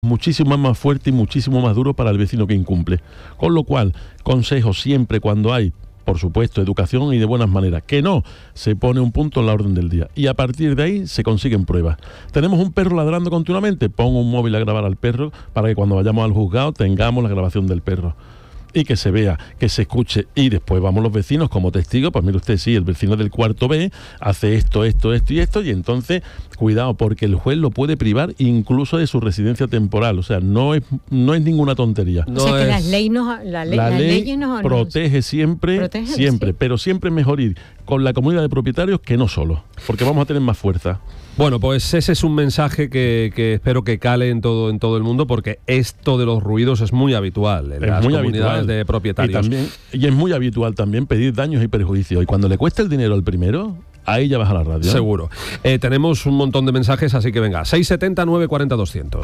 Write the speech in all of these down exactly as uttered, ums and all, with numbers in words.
muchísimo más fuerte y muchísimo más duro para el vecino que incumple. Con lo cual, consejo siempre cuando hay, por supuesto, educación y de buenas maneras, que no, se pone un punto en la orden del día y a partir de ahí se consiguen pruebas. Tenemos un perro ladrando continuamente, pongo un móvil a grabar al perro para que cuando vayamos al juzgado tengamos la grabación del perro y que se vea, que se escuche, y después vamos los vecinos como testigos. Pues mire usted, sí, el vecino del cuarto B hace esto, esto, esto y esto, y entonces cuidado, porque el juez lo puede privar incluso de su residencia temporal. O sea, no es no es ninguna tontería. No, o sea, que es... las leyes nos, la ley, la las ley leyes nos, protege nos... siempre, ¿Protegen? siempre, Sí. pero siempre es mejor ir con la comunidad de propietarios que no solo, porque vamos a tener más fuerza. Bueno, pues ese es un mensaje que, que espero que cale en todo en todo el mundo, porque esto de los ruidos es muy habitual en es las muy comunidades habitual. de propietarios. Y, también, y es muy habitual también pedir daños y perjuicios. Y cuando le cuesta el dinero al primero, ahí ya baja la radio. Seguro. Eh, tenemos un montón de mensajes, así que venga, seis setenta, nueve cuarenta, doscientos.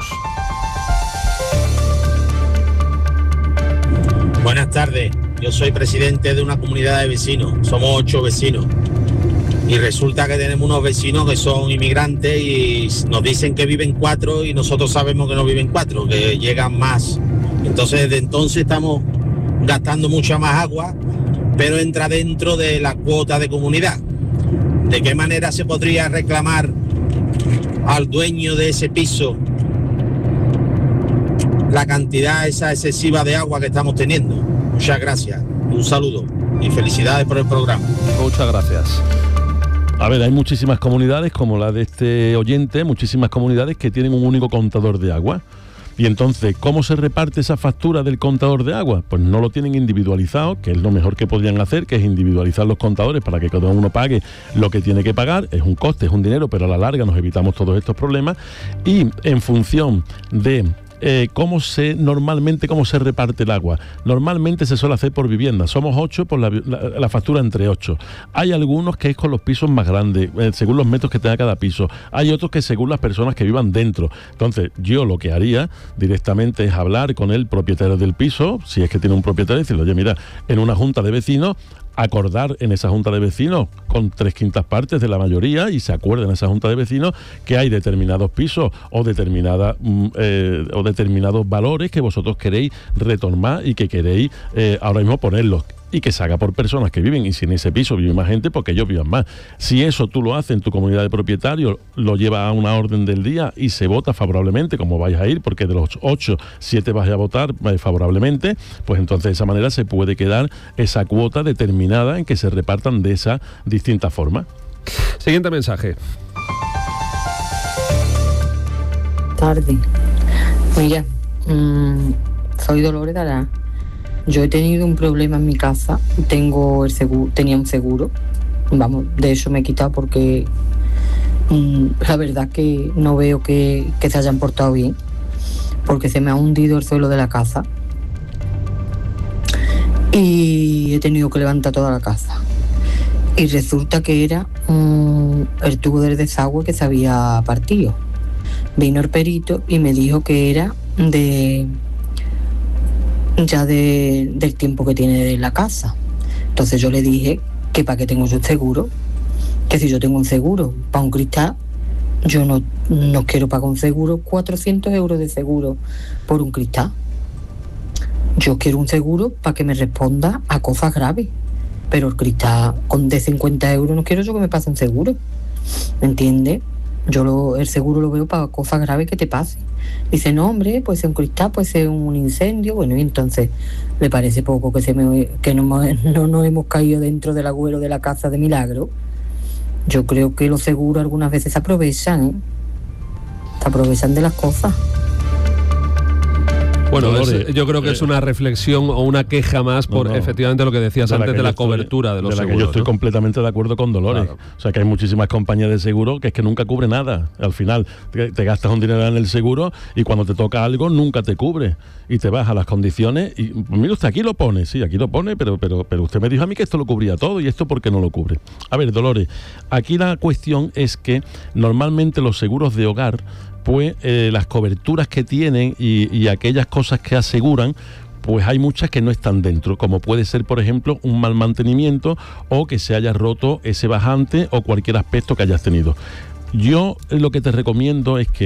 Buenas tardes, yo soy presidente de una comunidad de vecinos, somos ocho vecinos. Y resulta que tenemos unos vecinos que son inmigrantes y nos dicen que viven cuatro y nosotros sabemos que no viven cuatro, que llegan más. Entonces, desde entonces estamos gastando mucha más agua, pero entra dentro de la cuota de comunidad. ¿De qué manera se podría reclamar al dueño de ese piso la cantidad esa excesiva de agua que estamos teniendo? Muchas gracias, un saludo y felicidades por el programa. Muchas gracias. A ver, hay muchísimas comunidades, como la de este oyente, muchísimas comunidades que tienen un único contador de agua. Y entonces, ¿cómo se reparte esa factura del contador de agua? Pues no lo tienen individualizado, que es lo mejor que podrían hacer, que es individualizar los contadores para que cada uno pague lo que tiene que pagar. Es un coste, es un dinero, pero a la larga nos evitamos todos estos problemas. Y en función de... Eh, cómo se normalmente cómo se reparte el agua. Normalmente se suele hacer por vivienda. Somos ocho, por la, la, la factura entre ocho. Hay algunos que es con los pisos más grandes, eh, según los metros que tenga cada piso. Hay otros que según las personas que vivan dentro. Entonces, yo lo que haría directamente es hablar con el propietario del piso, si es que tiene un propietario, y decirle, oye, mira, en una junta de vecinos, acordar en esa junta de vecinos con tres quintas partes de la mayoría, y se acuerda en esa junta de vecinos que hay determinados pisos o determinadas eh, o determinados valores que vosotros queréis retomar y que queréis eh, ahora mismo ponerlos, y que se haga por personas que viven, y si en ese piso vive más gente, porque ellos vivan más. Si eso tú lo haces en tu comunidad de propietarios, lo llevas a una orden del día y se vota favorablemente, como vais a ir, porque de los ocho, siete vais a votar favorablemente, pues entonces de esa manera se puede quedar esa cuota determinada en que se repartan de esa distinta forma. Siguiente mensaje. Tarde. Mira, mmm, soy Dolores Dará. Yo he tenido un problema en mi casa, tengo el seguro, tenía un seguro, vamos, de eso me he quitado porque mmm, la verdad que no veo que, que se hayan portado bien, porque se me ha hundido el suelo de la casa y he tenido que levantar toda la casa. Y resulta que era um, el tubo del desagüe que se había partido. Vino el perito y me dijo que era de... ya de, del tiempo que tiene en la casa. Entonces yo le dije que para qué tengo yo un seguro, que si yo tengo un seguro para un cristal, yo no, no quiero pagar un seguro, cuatrocientos euros de seguro por un cristal. Yo quiero un seguro para que me responda a cosas graves, pero el cristal con de cincuenta euros no quiero yo que me pase un seguro, ¿me entiendes? Yo lo, el seguro lo veo para cosas graves que te pasen. Dice, no, hombre, puede ser un cristal, puede ser un incendio. Bueno, y entonces le parece poco que se me, que no, no nos hemos caído dentro del agujero de la casa de milagro. Yo creo que los seguros algunas veces se aprovechan, ¿eh? Se aprovechan de las cosas. Bueno, Dolores, es, yo creo que eh, es una reflexión o una queja más por no, no, efectivamente lo que decías de antes de la estoy, cobertura de los de la seguros. que yo estoy ¿no? completamente de acuerdo con Dolores. Claro. O sea, que hay muchísimas compañías de seguro que es que nunca cubre nada. Al final te, te gastas un dinero en el seguro y cuando te toca algo nunca te cubre. Y te vas a las condiciones y, pues mira usted, aquí lo pone, sí, aquí lo pone, pero, pero, pero usted me dijo a mí que esto lo cubría todo, y esto ¿por qué no lo cubre? A ver, Dolores, aquí la cuestión es que normalmente los seguros de hogar, pues eh, las coberturas que tienen y, y aquellas cosas que aseguran, pues hay muchas que no están dentro, como puede ser, por ejemplo, un mal mantenimiento o que se haya roto ese bajante o cualquier aspecto que hayas tenido. Yo lo que te recomiendo es que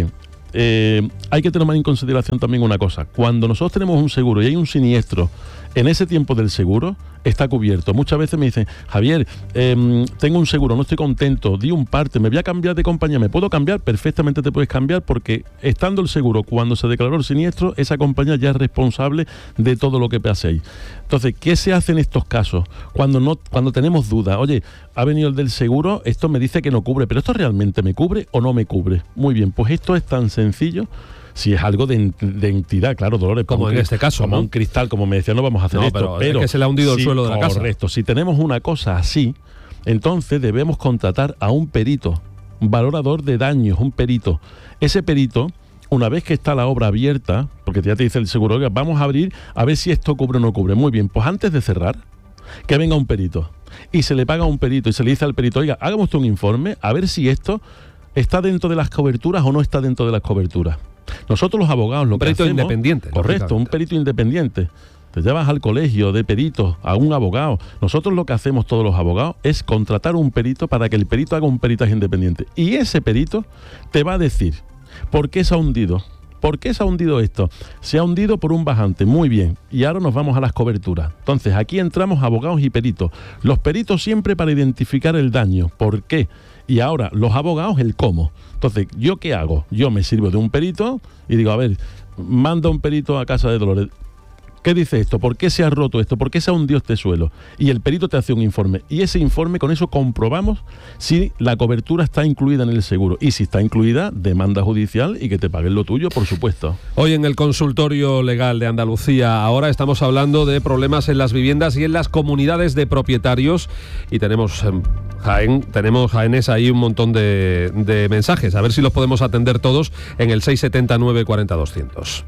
eh, hay que tomar en consideración también una cosa. Cuando nosotros tenemos un seguro y hay un siniestro, en ese tiempo del seguro está cubierto. Muchas veces me dicen, Javier, eh, tengo un seguro, no estoy contento, di un parte, me voy a cambiar de compañía, ¿me puedo cambiar? Perfectamente te puedes cambiar, porque estando el seguro, cuando se declaró el siniestro, esa compañía ya es responsable de todo lo que paséis. Entonces, ¿qué se hace en estos casos? Cuando no, cuando tenemos dudas, oye, ha venido el del seguro, esto me dice que no cubre, pero ¿esto realmente me cubre o no me cubre? Muy bien, pues esto es tan sencillo. Si es algo de, de entidad, claro, Dolores. Como en este caso, como ¿no? Un cristal, como me decía, no vamos a hacer no, esto. Pero, pero es que se le ha hundido si, el suelo de la casa. Correcto. Si tenemos una cosa así, entonces debemos contratar a un perito, un valorador de daños, un perito. Ese perito, una vez que está la obra abierta, porque ya te dice el seguro, oiga, vamos a abrir a ver si esto cubre o no cubre. Muy bien, pues antes de cerrar, que venga un perito. Y se le paga a un perito y se le dice al perito, oiga, hágame usted un informe a ver si esto está dentro de las coberturas o no está dentro de las coberturas. Nosotros los abogados lo que hacemos... Un perito independiente. Correcto, un perito independiente. Te llevas al colegio de peritos, a un abogado. Nosotros lo que hacemos todos los abogados es contratar un perito para que el perito haga un peritaje independiente. Y ese perito te va a decir por qué se ha hundido. ¿Por qué se ha hundido esto? Se ha hundido por un bajante, muy bien. Y ahora nos vamos a las coberturas. Entonces, aquí entramos abogados y peritos. Los peritos siempre para identificar el daño. ¿Por qué? Y ahora, los abogados, el cómo. Entonces, ¿yo qué hago? Yo me sirvo de un perito y digo, a ver, manda un perito a casa de Dolores. ¿Qué dice esto? ¿Por qué se ha roto esto? ¿Por qué se ha hundido este suelo? Y el perito te hace un informe. Y ese informe, con eso comprobamos si la cobertura está incluida en el seguro. Y si está incluida, demanda judicial y que te paguen lo tuyo, por supuesto. Hoy en el consultorio legal de Andalucía, ahora estamos hablando de problemas en las viviendas y en las comunidades de propietarios. Y tenemos en Jaén, tenemos Jaénes ahí un montón de, de mensajes. A ver si los podemos atender todos en el seis siete nueve cuatro cero doscientos.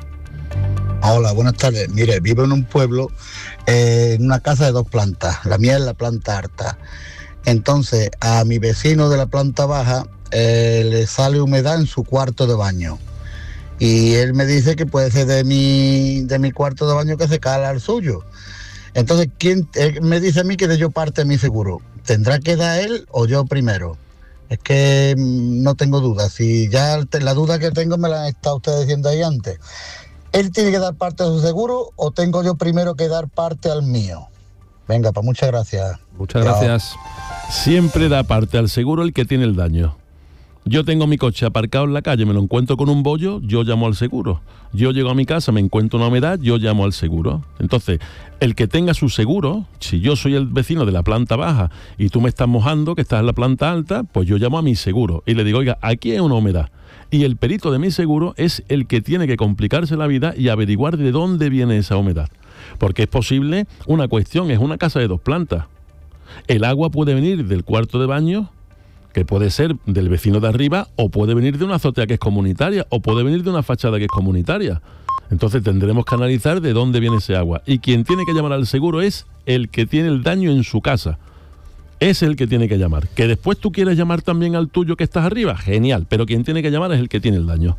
Hola, buenas tardes. Mire, vivo en un pueblo, eh, en una casa de dos plantas. La mía es la planta alta. Entonces, a mi vecino de la planta baja eh, le sale humedad en su cuarto de baño. Y él me dice que puede ser de mi, de mi cuarto de baño que se cala al suyo. Entonces, ¿quién él me dice a mí que de yo parte de mi seguro? ¿Tendrá que dar él o yo primero? Es que mmm, no tengo dudas. Si ya la duda que tengo me la han estado ustedes diciendo ahí antes. ¿Él tiene que dar parte de su seguro o tengo yo primero que dar parte al mío? Venga, pues muchas gracias. Muchas gracias. Siempre da parte al seguro el que tiene el daño. Yo tengo mi coche aparcado en la calle, me lo encuentro con un bollo, yo llamo al seguro. Yo llego a mi casa, me encuentro una humedad, yo llamo al seguro. Entonces, el que tenga su seguro, si yo soy el vecino de la planta baja y tú me estás mojando, que estás en la planta alta, pues yo llamo a mi seguro y le digo, oiga, aquí hay una humedad. Y el perito de mi seguro es el que tiene que complicarse la vida y averiguar de dónde viene esa humedad. Porque es posible, una cuestión, es una casa de dos plantas. El agua puede venir del cuarto de baño, que puede ser del vecino de arriba, o puede venir de una azotea que es comunitaria, o puede venir de una fachada que es comunitaria. Entonces tendremos que analizar de dónde viene ese agua. Y quien tiene que llamar al seguro es el que tiene el daño en su casa. Es el que tiene que llamar. Que después tú quieres llamar también al tuyo que estás arriba, genial, pero quien tiene que llamar es el que tiene el daño.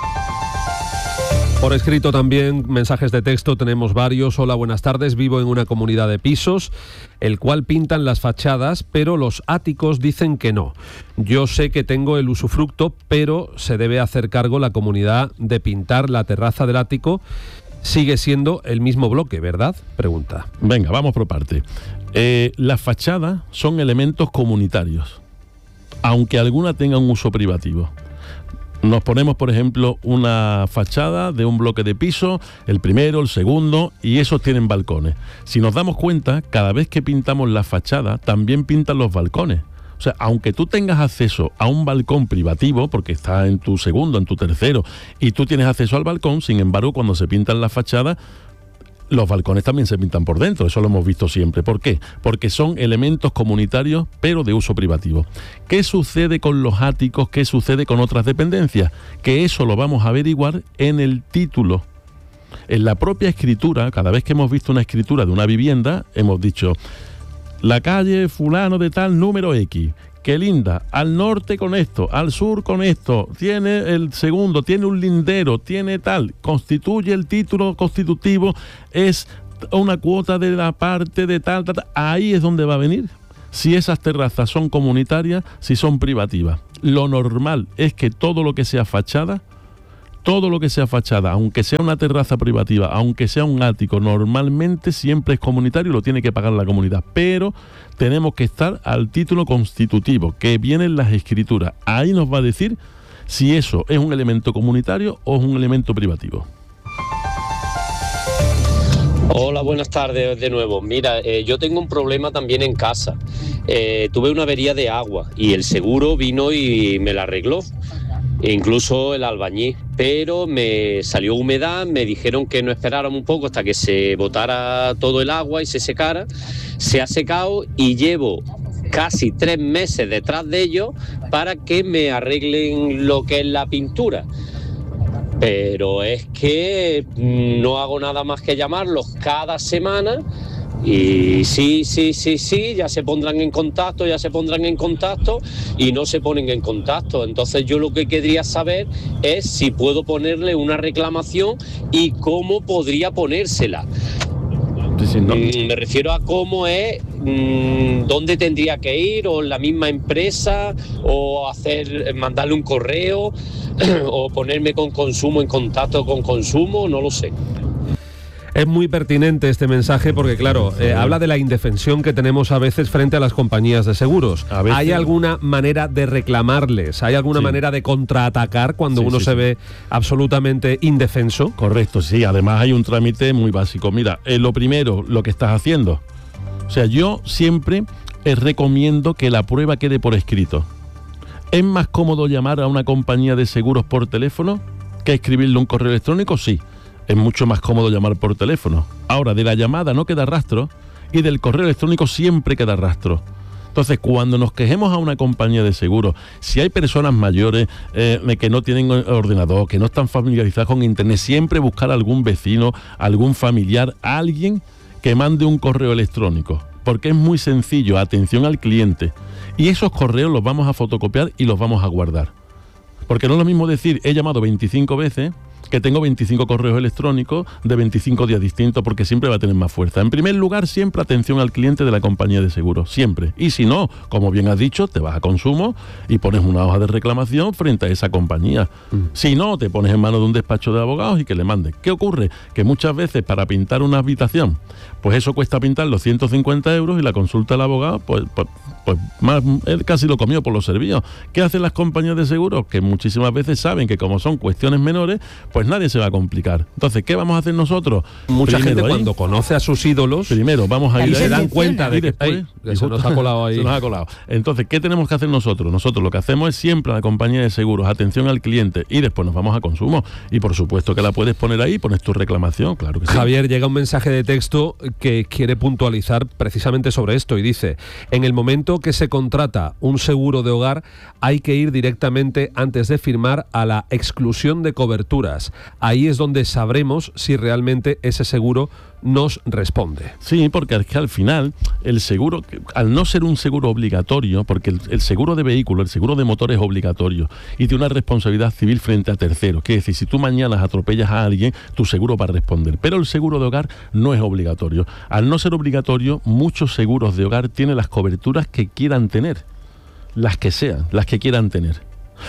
Por escrito también, mensajes de texto, tenemos varios. Hola, buenas tardes, vivo en una comunidad de pisos, el cual pintan las fachadas, pero los áticos dicen que no. Yo sé que tengo el usufructo, pero se debe hacer cargo la comunidad de pintar la terraza del ático. Sigue siendo el mismo bloque, ¿verdad? Pregunta. Venga, vamos por parte. Eh, las fachadas son elementos comunitarios, aunque alguna tenga un uso privativo. Nos ponemos, por ejemplo, una fachada de un bloque de piso, el primero, el segundo, y esos tienen balcones. Si nos damos cuenta, cada vez que pintamos la fachada, también pintan los balcones. O sea, aunque tú tengas acceso a un balcón privativo, porque está en tu segundo, en tu tercero, y tú tienes acceso al balcón, sin embargo, cuando se pintan las fachadas, los balcones también se pintan por dentro, eso lo hemos visto siempre. ¿Por qué? Porque son elementos comunitarios, pero de uso privativo. ¿Qué sucede con los áticos? ¿Qué sucede con otras dependencias? Que eso lo vamos a averiguar en el título. En la propia escritura, cada vez que hemos visto una escritura de una vivienda, hemos dicho, la calle fulano de tal número X, que linda, al norte con esto, al sur con esto, tiene el segundo, tiene un lindero, tiene tal, constituye el título constitutivo, es una cuota de la parte de tal, tal, tal. Ahí es donde va a venir. Si esas terrazas son comunitarias, si son privativas. Lo normal es que todo lo que sea fachada todo lo que sea fachada, aunque sea una terraza privativa, aunque sea un ático, normalmente siempre es comunitario y lo tiene que pagar la comunidad. Pero tenemos que estar al título constitutivo, que vienen las escrituras. Ahí nos va a decir si eso es un elemento comunitario o es un elemento privativo. Hola, buenas tardes de nuevo. Mira, eh, yo tengo un problema también en casa. Eh, tuve una avería de agua y el seguro vino y me la arregló, e incluso el albañil, pero me salió humedad, me dijeron que no esperáramos un poco hasta que se botara todo el agua y se secara. Se ha secado y llevo casi tres meses detrás de ellos para que me arreglen lo que es la pintura. Pero es que no hago nada más que llamarlos cada semana y sí, sí, sí, sí, ya se pondrán en contacto, ya se pondrán en contacto y no se ponen en contacto. Entonces yo lo que querría saber es si puedo ponerle una reclamación y cómo podría ponérsela. Sí, sí, no. Me refiero a cómo es, mmm, dónde tendría que ir, o la misma empresa, o hacer, mandarle un correo, o ponerme con consumo en contacto con consumo, no lo sé. Es muy pertinente este mensaje porque, claro, eh, habla de la indefensión que tenemos a veces frente a las compañías de seguros. ¿Hay alguna manera de reclamarles? ¿Hay alguna sí. manera de contraatacar cuando sí, uno sí, se sí. ve absolutamente indefenso? Correcto, sí. Además hay un trámite muy básico. Mira, eh, lo primero, lo que estás haciendo. O sea, yo siempre eh, recomiendo que la prueba quede por escrito. ¿Es más cómodo llamar a una compañía de seguros por teléfono que escribirle un correo electrónico? Sí. Es mucho más cómodo llamar por teléfono. Ahora, de la llamada no queda rastro y del correo electrónico siempre queda rastro. Entonces, cuando nos quejemos a una compañía de seguros, si hay personas mayores eh, que no tienen ordenador, que no están familiarizadas con internet, siempre buscar a algún vecino, algún familiar, alguien que mande un correo electrónico. Porque es muy sencillo, atención al cliente. Y esos correos los vamos a fotocopiar y los vamos a guardar. Porque no es lo mismo decir, he llamado veinticinco veces, que tengo veinticinco correos electrónicos de veinticinco días distintos, porque siempre va a tener más fuerza. En primer lugar, siempre atención al cliente de la compañía de seguros, siempre. Y si no, como bien has dicho, te vas a consumo y pones una hoja de reclamación frente a esa compañía. Mm. Si no, te pones en manos de un despacho de abogados y que le manden. ¿Qué ocurre? Que muchas veces para pintar una habitación, pues eso cuesta pintar los ciento cincuenta euros y la consulta al abogado, pues, pues, pues más, él casi lo comió por los servicios. ¿Qué hacen las compañías de seguros? Que muchísimas veces saben que como son cuestiones menores, pues nadie se va a complicar. Entonces, ¿qué vamos a hacer nosotros? Mucha primero, gente ahí, cuando conoce a sus ídolos, primero vamos a ir y a se ir, dan cuenta de que después, ay, se nos ha colado ahí. Se nos ha colado. Entonces, ¿qué tenemos que hacer nosotros? Nosotros lo que hacemos es siempre a la compañía de seguros, atención al cliente, y después nos vamos a consumo. Y por supuesto que la puedes poner ahí, pones tu reclamación, claro que sí. Javier, llega un mensaje de texto que quiere puntualizar precisamente sobre esto y dice: en el momento que se contrata un seguro de hogar, hay que ir directamente antes de firmar a la exclusión de coberturas. Ahí es donde sabremos si realmente ese seguro nos responde. Sí, porque es que al final el seguro, al no ser un seguro obligatorio, porque el, el seguro de vehículo, el seguro de motor es obligatorio y tiene una responsabilidad civil frente a terceros. Quiere decir, si tú mañana atropellas a alguien, tu seguro va a responder. Pero el seguro de hogar no es obligatorio. Al no ser obligatorio, muchos seguros de hogar tienen las coberturas que quieran tener, las que sean, las que quieran tener.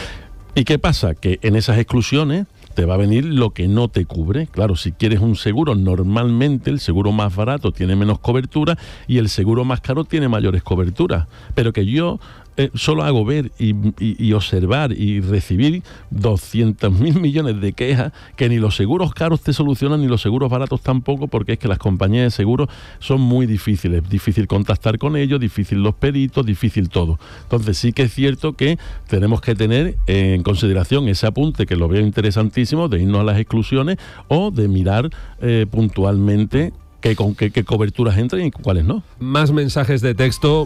¿Y qué pasa? Que en esas exclusiones te va a venir lo que no te cubre. Claro, si quieres un seguro, normalmente el seguro más barato tiene menos cobertura y el seguro más caro tiene mayores coberturas. Pero que yo eh, solo hago ver y, y, y observar y recibir doscientos mil millones de quejas que ni los seguros caros te solucionan ni los seguros baratos tampoco, porque es que las compañías de seguros son muy difíciles. Difícil contactar con ellos, difícil los peritos, difícil todo. Entonces sí que es cierto que tenemos que tener en consideración ese apunte, que lo veo interesantísimo, de irnos a las exclusiones o de mirar eh, puntualmente qué, con qué, qué coberturas entran y cuáles no. Más mensajes de texto,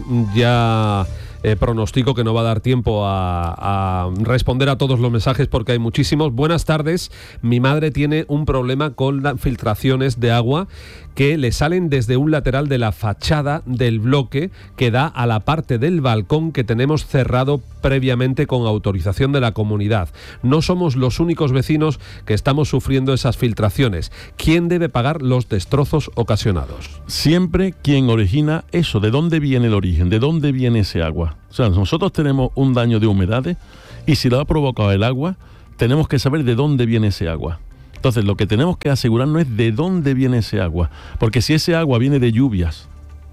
ya eh, pronostico que no va a dar tiempo a, a responder a todos los mensajes porque hay muchísimos. Buenas tardes, mi madre tiene un problema con las filtraciones de agua que le salen desde un lateral de la fachada del bloque que da a la parte del balcón que tenemos cerrado previamente con autorización de la comunidad. No somos los únicos vecinos que estamos sufriendo esas filtraciones. ¿Quién debe pagar los destrozos ocasionados? Siempre quien origina eso. ¿De dónde viene el origen? ¿De dónde viene ese agua? O sea, nosotros tenemos un daño de humedades y si lo ha provocado el agua, tenemos que saber de dónde viene ese agua. Entonces, lo que tenemos que asegurarnos es de dónde viene ese agua. Porque si ese agua viene de lluvias,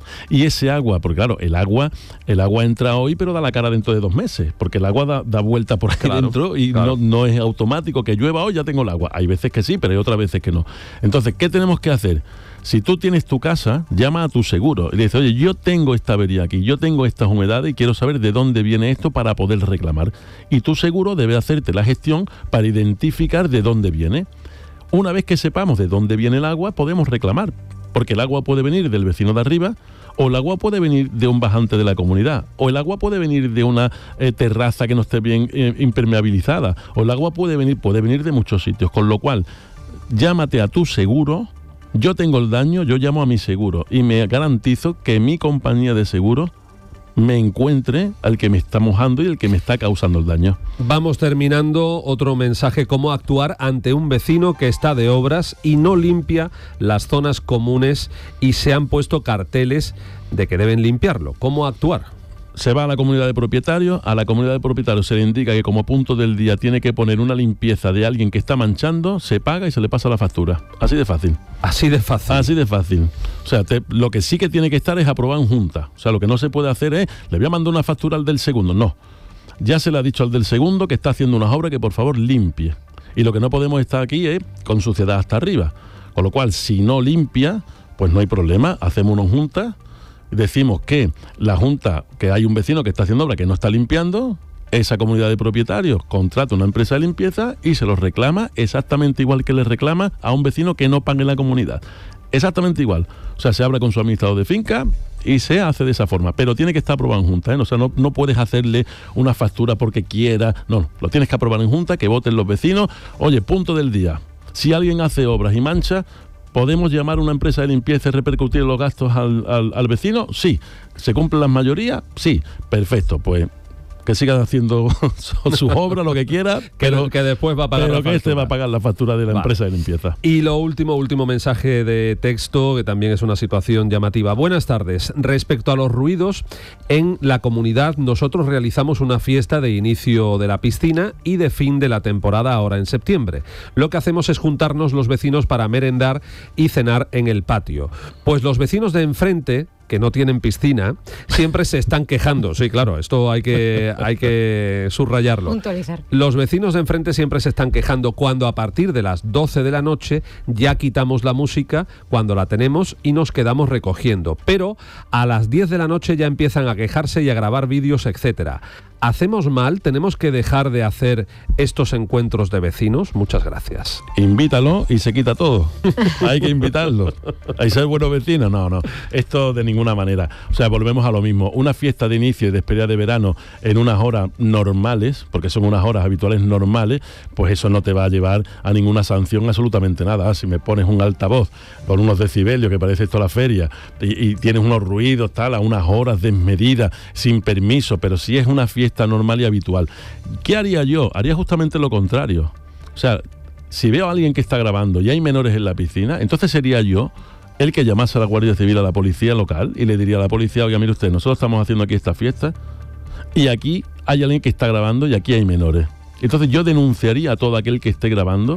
y ese agua, porque claro, el agua el agua entra hoy, pero da la cara dentro de dos meses, porque el agua da, da vuelta por ahí claro, dentro y claro. no, no es automático que llueva hoy, ya tengo el agua. Hay veces que sí, pero hay otras veces que no. Entonces, ¿qué tenemos que hacer? Si tú tienes tu casa, llama a tu seguro y le dices, oye, yo tengo esta avería aquí, yo tengo estas humedades y quiero saber de dónde viene esto para poder reclamar. Y tu seguro debe hacerte la gestión para identificar de dónde viene. Una vez que sepamos de dónde viene el agua, podemos reclamar, porque el agua puede venir del vecino de arriba, o el agua puede venir de un bajante de la comunidad, o el agua puede venir de una eh, terraza que no esté bien eh, impermeabilizada, o el agua puede venir, puede venir de muchos sitios, con lo cual, llámate a tu seguro. Yo tengo el daño, yo llamo a mi seguro y me garantizo que mi compañía de seguros me encuentre al que me está mojando y el que me está causando el daño. Vamos terminando. Otro mensaje: cómo actuar ante un vecino que está de obras y no limpia las zonas comunes y se han puesto carteles de que deben limpiarlo. ¿Cómo actuar? Se va a la comunidad de propietarios, a la comunidad de propietarios se le indica que como punto del día tiene que poner una limpieza de alguien que está manchando, se paga y se le pasa la factura. Así de fácil. Así de fácil. Así de fácil. O sea, te, lo que sí que tiene que estar es aprobado en junta. O sea, lo que no se puede hacer es, le voy a mandar una factura al del segundo. No. Ya se le ha dicho al del segundo que está haciendo unas obras que por favor limpie. Y lo que no podemos estar aquí es con suciedad hasta arriba. Con lo cual, si no limpia, pues no hay problema. Hacemos una junta. Decimos que la junta, que hay un vecino que está haciendo obra que no está limpiando, esa comunidad de propietarios contrata una empresa de limpieza y se los reclama exactamente igual que le reclama a un vecino que no pague en la comunidad. Exactamente igual. O sea, se habla con su administrador de finca y se hace de esa forma, pero tiene que estar aprobado en junta, ¿eh? O sea, no, no puedes hacerle una factura porque quiera, no, lo tienes que aprobar en junta, que voten los vecinos. Oye, punto del día, si alguien hace obras y mancha, ¿podemos llamar a una empresa de limpieza y repercutir los gastos al, al, al vecino? Sí. ¿Se cumplen las mayorías? Sí. Perfecto, pues que siga haciendo sus obras, lo que quiera, pero que después va a pagar pero la que este va a pagar la factura de la vale. empresa de limpieza. Y lo último, último mensaje de texto, que también es una situación llamativa. Buenas tardes. Respecto a los ruidos, en la comunidad nosotros realizamos una fiesta de inicio de la piscina y de fin de la temporada ahora en septiembre. Lo que hacemos es juntarnos los vecinos para merendar y cenar en el patio. Pues los vecinos de enfrente, que no tienen piscina, siempre se están quejando. Sí, claro, esto hay que, hay que subrayarlo. Puntualizar. Los vecinos de enfrente siempre se están quejando cuando a partir de las doce de la noche ya quitamos la música cuando la tenemos y nos quedamos recogiendo. Pero a las diez de la noche ya empiezan a quejarse y a grabar vídeos, etcétera. ¿Hacemos mal? ¿Tenemos que dejar de hacer estos encuentros de vecinos? Muchas gracias. Invítalo y se quita todo. Hay que invitarlo. Hay que ser buenos vecinos. No, no. Esto de ninguna manera. O sea, volvemos a lo mismo. Una fiesta de inicio y despedida de verano en unas horas normales, porque son unas horas habituales normales, pues eso no te va a llevar a ninguna sanción, absolutamente nada. Si me pones un altavoz con unos decibelios, que parece esto la feria, y, y tienes unos ruidos, tal, a unas horas desmedidas, sin permiso, pero si es una fiesta normal y habitual. ¿Qué haría yo? Haría justamente lo contrario. O sea, si veo a alguien que está grabando y hay menores en la piscina, entonces sería yo el que llamase a la Guardia Civil, a la policía local, y le diría a la policía, oiga, mire usted, nosotros estamos haciendo aquí esta fiesta y aquí hay alguien que está grabando y aquí hay menores. Entonces yo denunciaría a todo aquel que esté grabando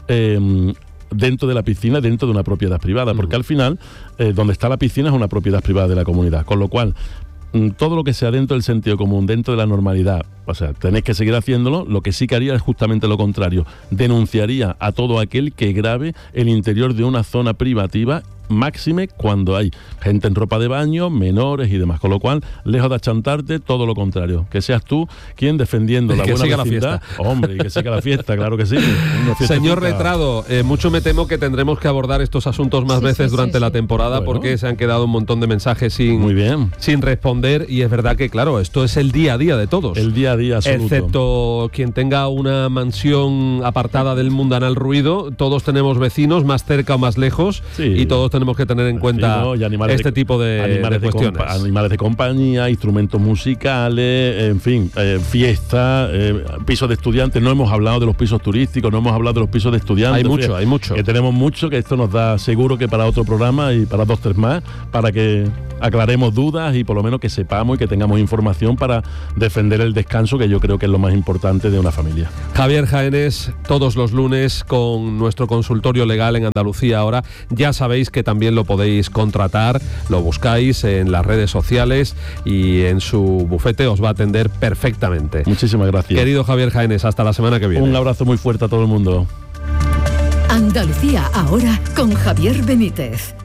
eh, dentro de la piscina, dentro de una propiedad privada, porque al final, eh, donde está la piscina es una propiedad privada de la comunidad, con lo cual todo lo que sea dentro del sentido común, dentro de la normalidad, o sea, tenéis que seguir haciéndolo. Lo que sí que haría es justamente lo contrario. Denunciaría a todo aquel que grabe el interior de una zona privativa, máxime cuando hay gente en ropa de baño, menores y demás. Con lo cual, lejos de achantarte, todo lo contrario. Que seas tú quien defendiendo la que buena siga vecindad. La fiesta. Hombre, y que siga la fiesta, claro que sí. Señor Retrado, eh, mucho me temo que tendremos que abordar estos asuntos más sí, veces sí, durante sí, la sí. temporada, Bueno. porque se han quedado un montón de mensajes sin, Muy bien. sin responder, y es verdad que, claro, esto es el día a día de todos. El día a día absoluto. Excepto quien tenga una mansión apartada del mundanal ruido, todos tenemos vecinos más cerca o más lejos, Sí. y todos tenemos tenemos que tener en cuenta sí, ¿no? Y animales este de, tipo de, animales de cuestiones. De compa- animales de compañía, instrumentos musicales, en fin, eh, fiestas, eh, pisos de estudiantes. No hemos hablado de los pisos turísticos, no hemos hablado de los pisos de estudiantes. Hay mucho, o sea, hay mucho. Que tenemos mucho, que esto nos da seguro que para otro programa y para dos, tres más, para que aclaremos dudas y por lo menos que sepamos y que tengamos información para defender el descanso, que yo creo que es lo más importante de una familia. Javier Jaénes, todos los lunes con nuestro consultorio legal en Andalucía Ahora. Ya sabéis que también lo podéis contratar, lo buscáis en las redes sociales y en su bufete os va a atender perfectamente. Muchísimas gracias. Querido Javier Jaénes, hasta la semana que viene. Un abrazo muy fuerte a todo el mundo. Andalucía Ahora con Javier Benítez.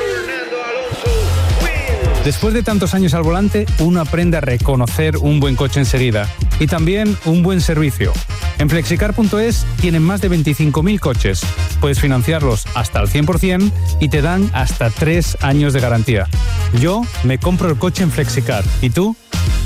Después de tantos años al volante, uno aprende a reconocer un buen coche enseguida y también un buen servicio. En flexicar punto es tienen más de veinticinco mil coches. Puedes financiarlos hasta el cien por ciento y te dan hasta tres años de garantía. Yo me compro el coche en Flexicar. ¿Y tú?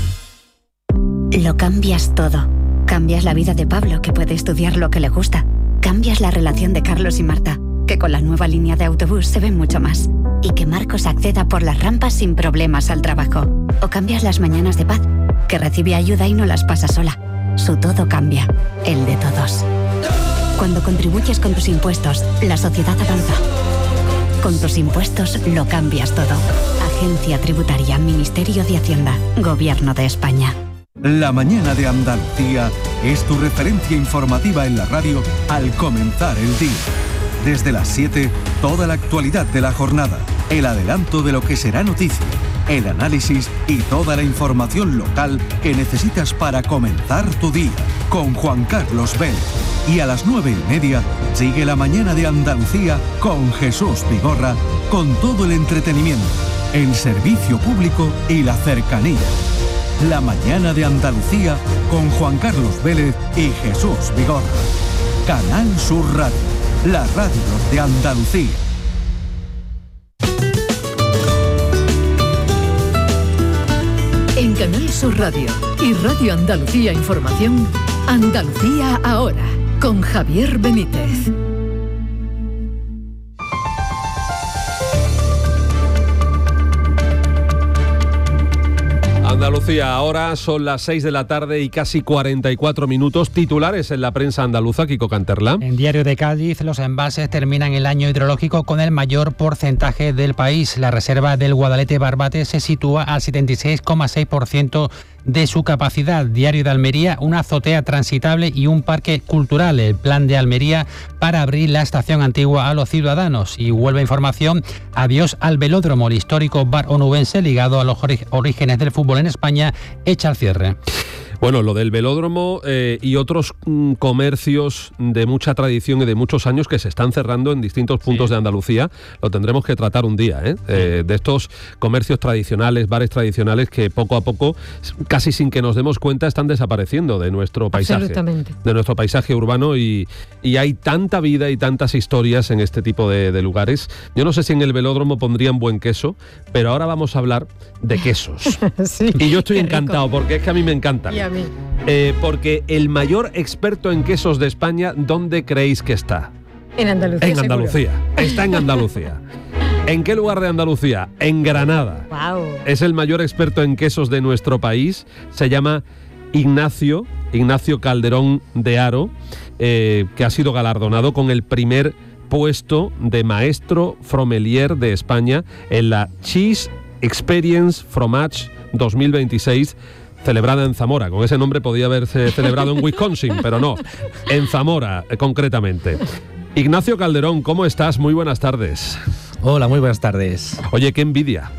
Lo cambias todo. Cambias la vida de Pablo, que puede estudiar lo que le gusta. Cambias la relación de Carlos y Marta, que con la nueva línea de autobús se ven mucho más. Y que Marcos acceda por las rampas sin problemas al trabajo. O cambias las mañanas de Paz, que recibe ayuda y no las pasa sola. Su todo cambia, el de todos. Cuando contribuyes con tus impuestos, la sociedad avanza. Con tus impuestos lo cambias todo. Agencia Tributaria, Ministerio de Hacienda, Gobierno de España. La mañana de Andalucía es tu referencia informativa en la radio al comenzar el día. Desde las siete, toda la actualidad de la jornada, el adelanto de lo que será noticia, el análisis y toda la información local que necesitas para comenzar tu día, con Juan Carlos Vélez. Y a las nueve y media, sigue la mañana de Andalucía con Jesús Vigorra, con todo el entretenimiento, el servicio público y la cercanía. La mañana de Andalucía con Juan Carlos Vélez y Jesús Vigorra. Canal Sur Radio, la radio de Andalucía. En Canal Sur Radio y Radio Andalucía Información, Andalucía Ahora, con Javier Benítez. Andalucía Ahora, son las seis de la tarde y casi cuarenta y cuatro minutos. Titulares en la prensa andaluza, Kiko Canterla. En Diario de Cádiz, los embalses terminan el año hidrológico con el mayor porcentaje del país. La reserva del Guadalete Barbate se sitúa al setenta y seis coma seis por ciento de su capacidad. Diario de Almería, una azotea transitable y un parque cultural. El plan de Almería para abrir la estación antigua a los ciudadanos. Y vuelve información, adiós al velódromo. El histórico bar onubense, ligado a los orígenes del fútbol en España, echa al cierre. Bueno, lo del velódromo eh, y otros mm, comercios de mucha tradición y de muchos años que se están cerrando en distintos puntos sí. de Andalucía, lo tendremos que tratar un día, ¿eh? Sí. Eh, de estos comercios tradicionales, bares tradicionales que poco a poco, casi sin que nos demos cuenta, están desapareciendo de nuestro paisaje. Absolutamente. De nuestro paisaje urbano y, y hay tanta vida y tantas historias en este tipo de, de lugares. Yo no sé si en el velódromo pondrían buen queso, pero ahora vamos a hablar de quesos. Sí, y yo estoy encantado porque es que a mí me encantan. Y a mí. Eh, porque el mayor experto en quesos de España, ¿dónde creéis que está? En Andalucía. En Andalucía. Seguro. Está en Andalucía. ¿En qué lugar de Andalucía? En Granada. Wow. Es el mayor experto en quesos de nuestro país. Se llama Ignacio, Ignacio Calderón de Haro, eh, que ha sido galardonado con el primer puesto de maestro fromelier de España en la Cheese Experience Fromage dos mil veintiséis, celebrada en Zamora. Con ese nombre podía haberse celebrado en Wisconsin, pero no, en Zamora, eh, concretamente. Ignacio Calderón, ¿cómo estás? Muy buenas tardes. Hola, muy buenas tardes. Oye, qué envidia.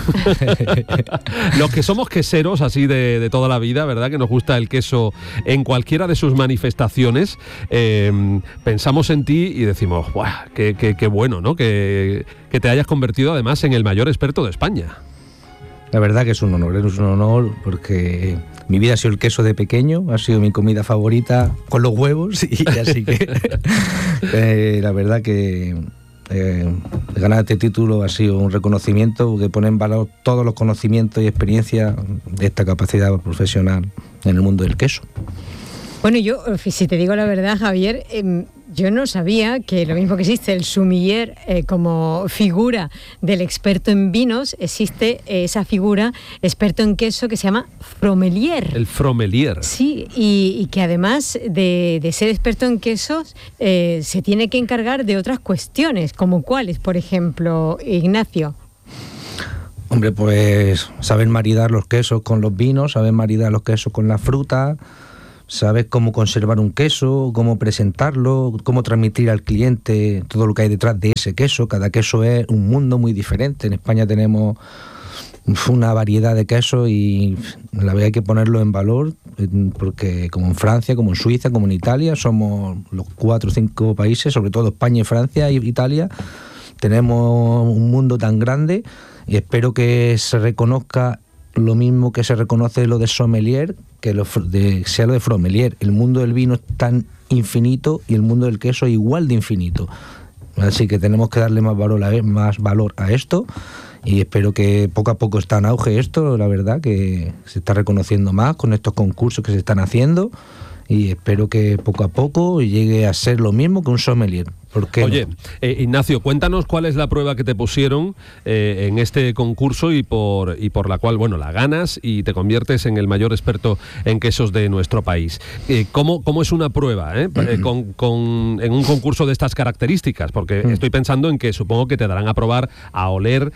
Los que somos queseros así de, de toda la vida, ¿verdad? Que nos gusta el queso en cualquiera de sus manifestaciones, eh, pensamos en ti y decimos, ¡guau! Qué, qué, qué bueno, ¿no? Que, que te hayas convertido además en el mayor experto de España. La verdad que es un honor, es un honor porque mi vida ha sido el queso de pequeño, ha sido mi comida favorita con los huevos y así que eh, la verdad que eh, ganar este título ha sido un reconocimiento que pone en valor todos los conocimientos y experiencias de esta capacidad profesional en el mundo del queso. Bueno, yo, si te digo la verdad, Javier, eh, yo no sabía que lo mismo que existe el sommelier eh, como figura del experto en vinos, existe eh, esa figura experto en queso que se llama fromelier. El fromelier. Sí, y, y que además de, de ser experto en quesos, eh, se tiene que encargar de otras cuestiones, como cuáles, por ejemplo, Ignacio. Hombre, pues saber maridar los quesos con los vinos, saber maridar los quesos con la fruta, saber cómo conservar un queso, cómo presentarlo, cómo transmitir al cliente todo lo que hay detrás de ese queso. Cada queso es un mundo muy diferente. En España tenemos una variedad de quesos y la verdad hay que ponerlo en valor, porque como en Francia, como en Suiza, como en Italia, somos los cuatro o cinco países, sobre todo España, Francia y Italia, tenemos un mundo tan grande. Y espero que se reconozca lo mismo que se reconoce lo de sommelier, que lo de, sea lo de fromelier. El mundo del vino es tan infinito y el mundo del queso igual de infinito. Así que tenemos que darle más valor a, más valor a esto, y espero que poco a poco está en auge esto, la verdad, que se está reconociendo más con estos concursos que se están haciendo, y espero que poco a poco llegue a ser lo mismo que un sommelier. ¿Por qué Oye, no? eh, Ignacio, cuéntanos cuál es la prueba que te pusieron eh, en este concurso y por, y por la cual, bueno, la ganas y te conviertes en el mayor experto en quesos de nuestro país. Eh, ¿cómo, ¿Cómo es una prueba eh? eh, con, con, en un concurso de estas características? Porque estoy pensando en que supongo que te darán a probar, a oler,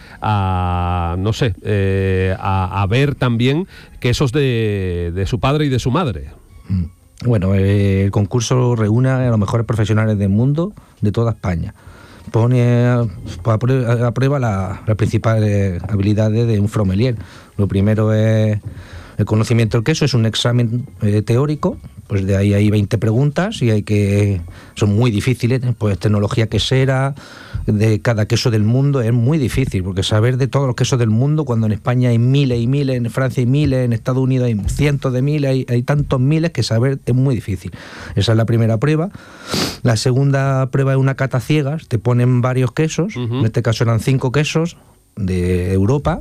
a, no sé, eh, a, a ver también quesos de, de su padre y de su madre. Bueno, eh, el concurso reúne a los mejores profesionales del mundo, de toda España. Pone a, a prueba, a prueba las la principales habilidades de un fromelier. Lo primero es el conocimiento del queso, es un examen eh, teórico, pues de ahí hay veinte preguntas y hay que son muy difíciles, pues tecnología quesera de cada queso del mundo es muy difícil, porque saber de todos los quesos del mundo, cuando en España hay miles y miles, en Francia hay miles, en Estados Unidos hay cientos de miles, hay, hay tantos miles que saber es muy difícil. Esa es la primera prueba. La segunda prueba es una cata ciegas, te ponen varios quesos, uh-huh. En este caso eran cinco quesos de Europa,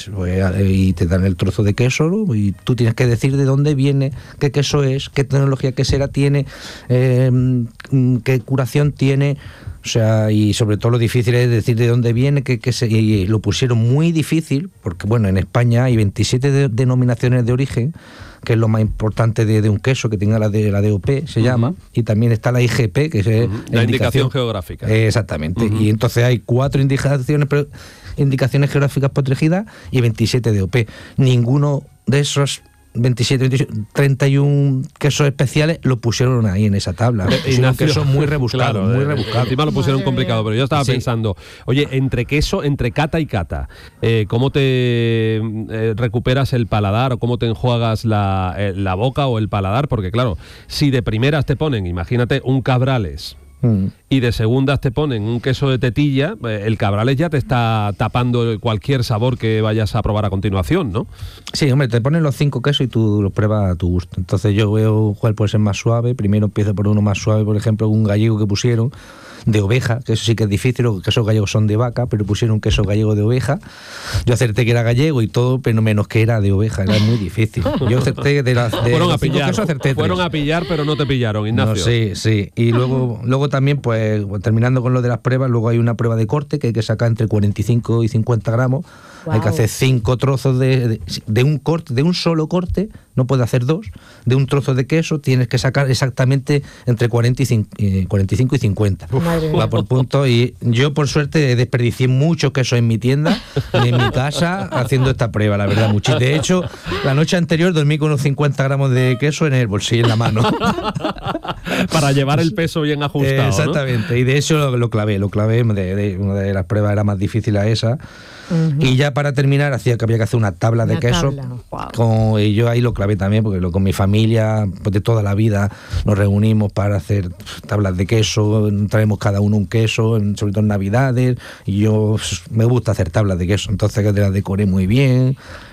y te dan el trozo de queso, ¿no? Y tú tienes que decir de dónde viene, qué queso es, qué tecnología quesera tiene, eh, qué curación tiene, o sea, y sobre todo lo difícil es decir de dónde viene, qué queso, y lo pusieron muy difícil, porque bueno, en España hay veintisiete de, denominaciones de origen, que es lo más importante de, de un queso, que tenga la de la D O P, se uh-huh. llama, y también está la I G P, que es uh-huh. la, la indicación, indicación geográfica. Eh, exactamente, uh-huh. Y entonces hay cuatro indicaciones, pero, indicaciones geográficas protegidas y veintisiete D O P. Ninguno de esos veintisiete, veintisiete, treinta y uno quesos especiales lo pusieron ahí en esa tabla. Son quesos muy rebuscados, claro, muy rebuscados. Encima lo pusieron complicado, pero yo estaba sí. pensando, oye, entre queso, entre cata y cata, eh, ¿cómo te eh, recuperas el paladar o cómo te enjuagas la, eh, la boca o el paladar? Porque claro, si de primeras te ponen, imagínate, un Cabrales, Mm. y de segundas te ponen un queso de tetilla, el Cabrales ya te está tapando cualquier sabor que vayas a probar a continuación, ¿no? Sí, hombre, te ponen los cinco quesos y tú los pruebas a tu gusto. Entonces yo veo cuál puede ser más suave. Primero empiezo por uno más suave, por ejemplo, un gallego que pusieron de oveja, que eso sí que es difícil, los quesos gallegos son de vaca, pero pusieron un queso gallego de oveja. Yo acerté que era gallego y todo, pero menos que era de oveja, era muy difícil. Yo acerté de las de fueron los a pillar, quesos, acerté fueron tres. a pillar, pero no te pillaron, Ignacio. No, sí, sí. Y luego, luego también, pues, terminando con lo de las pruebas, luego hay una prueba de corte que hay que sacar entre cuarenta y cinco y cincuenta gramos. Wow. Hay que hacer cinco trozos de, de, de un corte, de un solo corte, no puedes hacer dos, de un trozo de queso tienes que sacar exactamente entre cuarenta y cinco y cincuenta. Va por punto. Y yo por suerte desperdicié mucho queso en mi tienda, en mi casa, haciendo esta prueba, la verdad, mucho. De hecho, la noche anterior dormí con unos cincuenta gramos de queso en el bolsillo, en la mano. Para llevar el peso bien ajustado, eh, exactamente, ¿no? Y de hecho lo, lo clavé, lo clavé, de, de, una de las pruebas era más difícil a esa. Uh-huh. Y ya para terminar hacía que había que hacer una tabla de una queso tabla. Wow. Con, y yo ahí lo clavé también, porque lo, con mi familia pues de toda la vida nos reunimos para hacer tablas de queso, traemos cada uno un queso, sobre todo en Navidades, y yo me gusta hacer tablas de queso, entonces que te las decoré muy bien,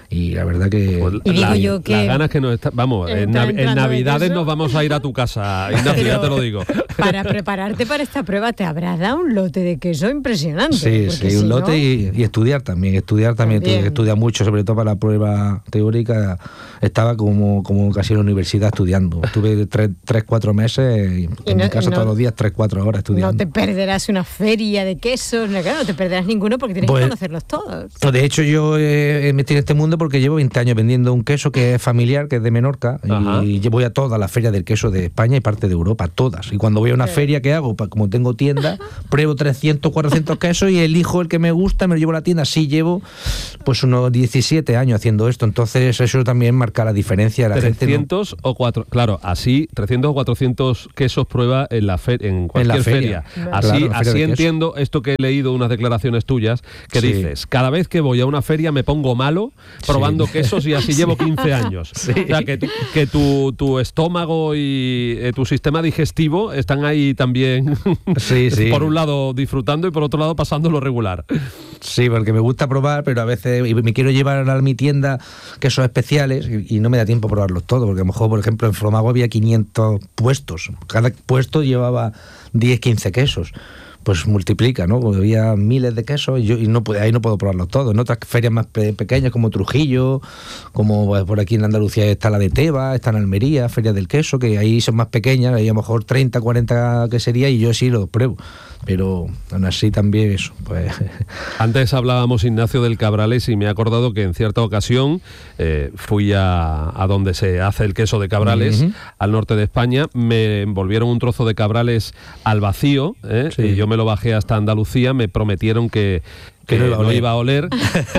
Y la verdad que... Pues y digo la, yo que... Las ganas que nos está... Vamos, en, Nav- en Navidades nos vamos a ir a tu casa, Ignacio, ya te lo digo. Para prepararte para esta prueba te habrás dado un lote de queso impresionante. Sí, sí, un si lote no... y, y estudiar también. Estudiar también, tuve que estudiar mucho, sobre todo para la prueba teórica. Estaba como, como casi en la universidad estudiando. Estuve tres, tres cuatro meses y en y no, mi casa no, todos los días, tres, cuatro horas estudiando. No te perderás una feria de quesos, no, claro, no te perderás ninguno porque tienes pues, que conocerlos todos. De hecho, yo he metido en este mundo porque llevo veinte años vendiendo un queso que es familiar, que es de Menorca, Ajá. y voy a todas las ferias del queso de España y parte de Europa, todas. Y cuando voy a una sí. feria, ¿qué hago? Pues como tengo tienda, pruebo trescientos, cuatrocientos quesos y elijo el que me gusta, me lo llevo a la tienda. Así llevo pues unos diecisiete años haciendo esto, entonces eso también marca la diferencia. La trescientos gente no... o cuatro, claro, así trescientos o cuatrocientos quesos prueba en la fe, en cualquier en la feria. feria. Así, claro, así feria entiendo esto que he leído, unas declaraciones tuyas, que sí. dices, cada vez que voy a una feria me pongo malo probando sí. quesos y así sí. llevo quince años. Sí. O sea, que, tu, que tu, tu estómago y eh, tu sistema digestivo están ahí también, sí, sí. por un lado disfrutando y por otro lado pasando lo regular. Sí, porque me gusta probar, pero a veces me quiero llevar a mi tienda quesos especiales y, y no me da tiempo a probarlos todos, porque a lo mejor, por ejemplo, en Fromago había quinientos puestos. Cada puesto llevaba diez, quince quesos. Pues multiplica, ¿no? Había miles de quesos y, yo, y no, ahí no puedo probarlos todos. En otras ferias más pe- pequeñas como Trujillo, como pues, por aquí en Andalucía está la de Teba, está en Almería, Feria del Queso, que ahí son más pequeñas, ahí a lo mejor treinta, cuarenta queserías y yo sí los pruebo. Pero aún así también eso, pues... Antes hablábamos, Ignacio, del Cabrales y me he acordado que en cierta ocasión eh, fui a, a donde se hace el queso de Cabrales, uh-huh. al norte de España, me envolvieron un trozo de Cabrales al vacío, ¿eh? Sí. Y yo me lo bajé hasta Andalucía, me prometieron que... que no iba, no iba a oler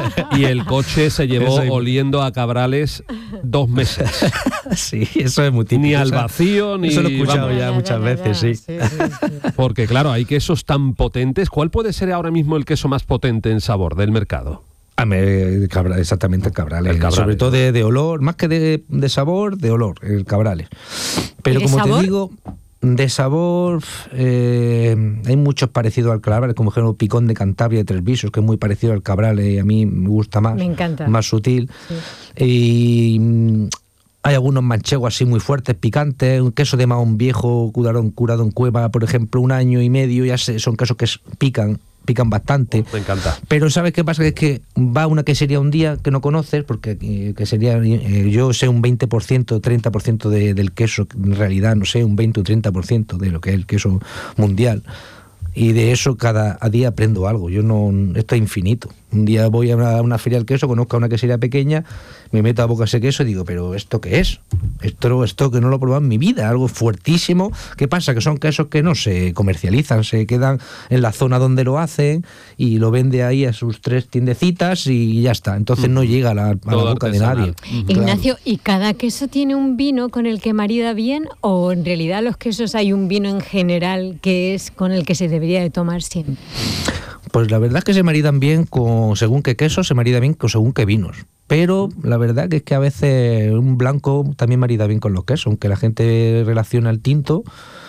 y el coche se llevó eso, oliendo a Cabrales dos meses. Sí, eso es muy típico. Ni al vacío, ni... Eso lo he escuchado vamos, ya muchas veces, sí. Sí, sí, sí. Porque claro, hay quesos tan potentes. ¿Cuál puede ser ahora mismo el queso más potente en sabor del mercado? Ah, me, cabra, exactamente el Cabrales, el Cabrales, sobre todo de, de olor, más que de, de sabor, de olor, el Cabrales. Pero como sabor? te digo... De sabor, eh, hay muchos parecidos al Cabrales, como ejemplo Picón de Cantabria de Tres Visos, que es muy parecido al Cabrales y a mí me gusta más. Me encanta. Más sutil. Sí. Y hay algunos manchegos así muy fuertes, picantes, un queso de Mahón viejo, curado, curado en cueva, por ejemplo, un año y medio, ya sé, son quesos que pican. pican bastante. Me encanta. Pero ¿sabes qué pasa? Que es que va una quesería un día que no conoces, porque eh, quesería, eh, yo sé un veinte por ciento, treinta por ciento de, del queso, en realidad no sé, un veinte o treinta por ciento de lo que es el queso mundial. Y de eso cada día aprendo algo. Yo no, esto es infinito. Un día voy a una, a una feria del queso, conozco a una quesería pequeña, me meto a boca ese queso y digo, pero ¿esto qué es? Esto, esto que no lo he probado en mi vida, algo fuertísimo. ¿Qué pasa? Que son quesos que no se comercializan, se quedan en la zona donde lo hacen y lo vende ahí a sus tres tiendecitas y ya está. Entonces no llega a la, a la boca de nadie. Ignacio, claro. ¿y cada queso tiene un vino con el que marida bien o en realidad los quesos hay un vino en general que es con el que se debería de tomar siempre? Pues la verdad es que se maridan bien con según qué queso, se marida bien con según qué vinos. Pero la verdad que es que a veces un blanco también marida bien con los quesos, aunque la gente relaciona el tinto,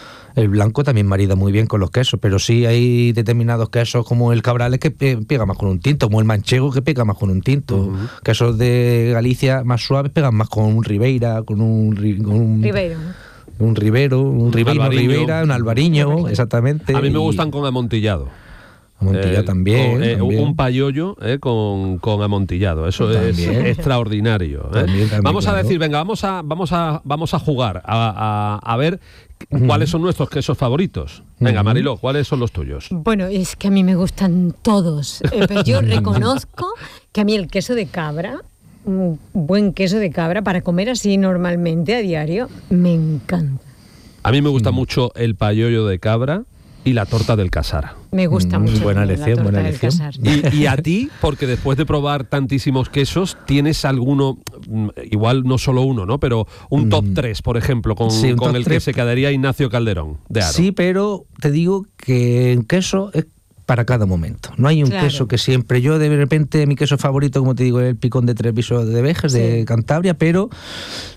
el blanco también marida muy bien con los quesos, pero sí hay determinados quesos como el Cabrales que pega más con un tinto, como el manchego que pega más con un tinto. Uh-huh. Quesos de Galicia más suaves pegan más con un Ribeira, con un... Con un Ribeiro. Un Ribero, un, un Ribeiro, Ribeira, un albariño, albariño, exactamente. A mí me gustan con amontillado. Amontillado eh, también, con, eh, también. Un payollo eh, con, con amontillado. Eso también. Es extraordinario. Eh. También, también, vamos a claro. decir, venga, vamos a, vamos a, vamos a jugar, a, a, a ver uh-huh. cuáles son nuestros quesos favoritos. Venga, uh-huh. Mariló, ¿cuáles son los tuyos? Bueno, es que a mí me gustan todos, eh, pero yo reconozco que a mí el queso de cabra, un buen queso de cabra para comer así normalmente a diario, me encanta. A mí me gusta uh-huh. mucho el payollo de cabra y la torta del Casar. Me gusta mm, mucho. Buena elección, buena elección. Y, y a ti, porque después de probar tantísimos quesos, ¿tienes alguno, igual no solo uno, ¿no? Pero un mm. top tres, por ejemplo, con, sí, con el tres. Que se quedaría Ignacio Calderón de Haro? Sí, pero te digo que en queso es para cada momento. No hay un claro. queso que siempre... Yo de repente mi queso favorito, como te digo, es el Picón de Tres Visos de Vejes, sí. de Cantabria, pero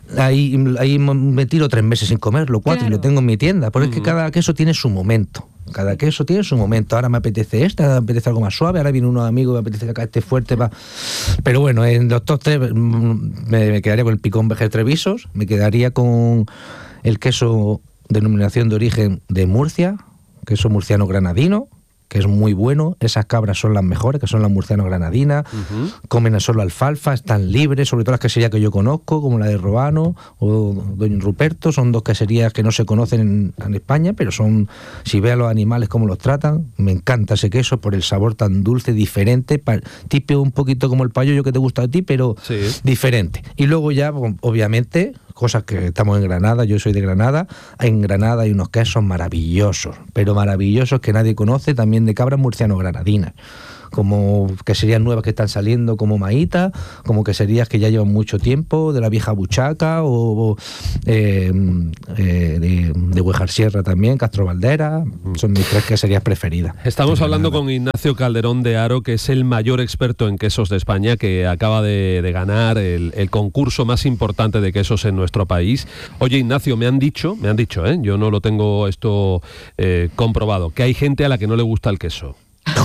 ahí, ahí me tiro tres meses sin comerlo, cuatro, claro. y lo tengo en mi tienda. Porque uh-huh. es que cada queso tiene su momento. cada queso tiene su momento. Ahora me apetece esta, ahora me apetece algo más suave, ahora viene uno amigo, me apetece que acá esté fuerte. Pa... Pero bueno, en los top tres me, me quedaría con el picón Vejer Trevisos, me quedaría con el queso denominación de origen de Murcia, queso murciano granadino, que es muy bueno. Esas cabras son las mejores, que son las murciano granadinas. Uh-huh. Comen solo alfalfa, están libres, sobre todo las queserías que yo conozco, como la de Robano o Don Ruperto. Son dos queserías que no se conocen en, en España, pero son, si ve a los animales cómo los tratan, me encanta ese queso por el sabor tan dulce, diferente, pa, típico un poquito como el payollo que te gusta a ti, pero sí, diferente. Y luego ya, obviamente, cosas que estamos en Granada, yo soy de Granada, en Granada hay unos quesos maravillosos, pero maravillosos que nadie conoce, también de cabras murciano granadinas, como queserías nuevas que están saliendo, como Maíta, como queserías que ya llevan mucho tiempo, de la vieja Buchaca, o, o eh, eh, de, de Huejar Sierra también, Castro Valdera, son mis tres queserías preferidas. Estamos hablando con Ignacio Calderón de Haro, que es el mayor experto en quesos de España, que acaba de, de ganar el, el concurso más importante de quesos en nuestro país. Oye, Ignacio, me han dicho, me han dicho, ¿eh? yo no lo tengo esto eh, comprobado, que hay gente a la que no le gusta el queso.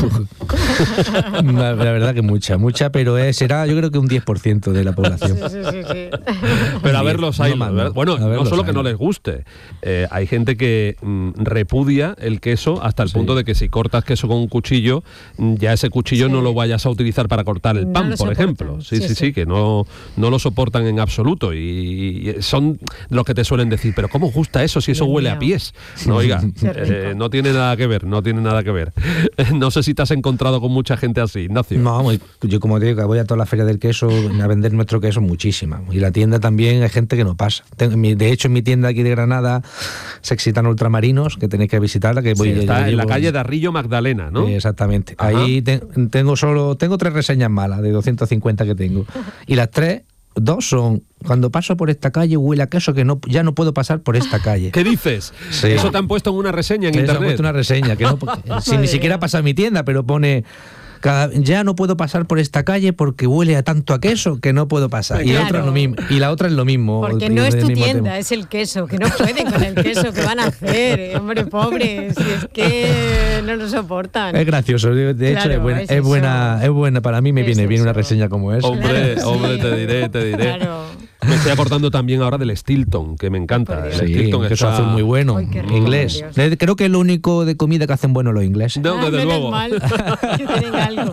La, la verdad que mucha, mucha, pero es, será yo creo que un diez por ciento de la población. Sí, sí, sí, sí. Pero a ver los hay, no, no, bueno, no solo que hay. no les guste, eh, hay gente que mm, repudia el queso hasta el sí. punto de que si cortas queso con un cuchillo, ya ese cuchillo sí. no lo vayas a utilizar para cortar el pan, no por soportan. ejemplo. Sí, sí, sí, sí, que no, no lo soportan en absoluto, y, y son los que te suelen decir, pero ¿cómo gusta eso si eso Dios huele mío. a pies? No, oiga, eh, no tiene nada que ver, no tiene nada que ver. No sé si te has encontrado con mucha gente así, Ignacio. No, yo como digo, voy a toda la feria del queso a vender nuestro queso muchísima. Y la tienda también hay gente que no pasa. De hecho, en mi tienda aquí de Granada, Sexitano Ultramarinos, que tenéis que visitarla, que voy sí, está yo, en yo, la calle de Arrillo Magdalena, ¿no? Exactamente. Ajá. Ahí te, tengo solo tengo tres reseñas malas de doscientos cincuenta que tengo. Y las tres Dos son, cuando paso por esta calle huele a queso que no, ya no puedo pasar por esta calle. ¿Qué dices? Sí. Eso te han puesto en una reseña en Eso internet. Han puesto una reseña, que no, sin ni siquiera pasa a mi tienda, pero pone... Cada, ya no puedo pasar por esta calle porque huele a tanto a queso que no puedo pasar. Claro. Y, la otra es lo mismo, y la otra es lo mismo. Porque no es tu tienda, tema. Es el queso, que no pueden con el queso, que van a hacer, hombre, pobres, si es que no lo soportan. Es gracioso, de hecho claro, es, buena, es, es, buena, es buena, para mí me viene eso. bien una reseña como esa. Hombre, claro, hombre, sí. te diré, te diré. Claro. Me estoy acordando también ahora del Stilton, que me encanta. El sí, Stilton que está... eso hace muy bueno, Ay, rico, inglés. Creo que es lo único de comida que hacen bueno los ingleses. No, desde ah, luego. Mal. Que tienen algo.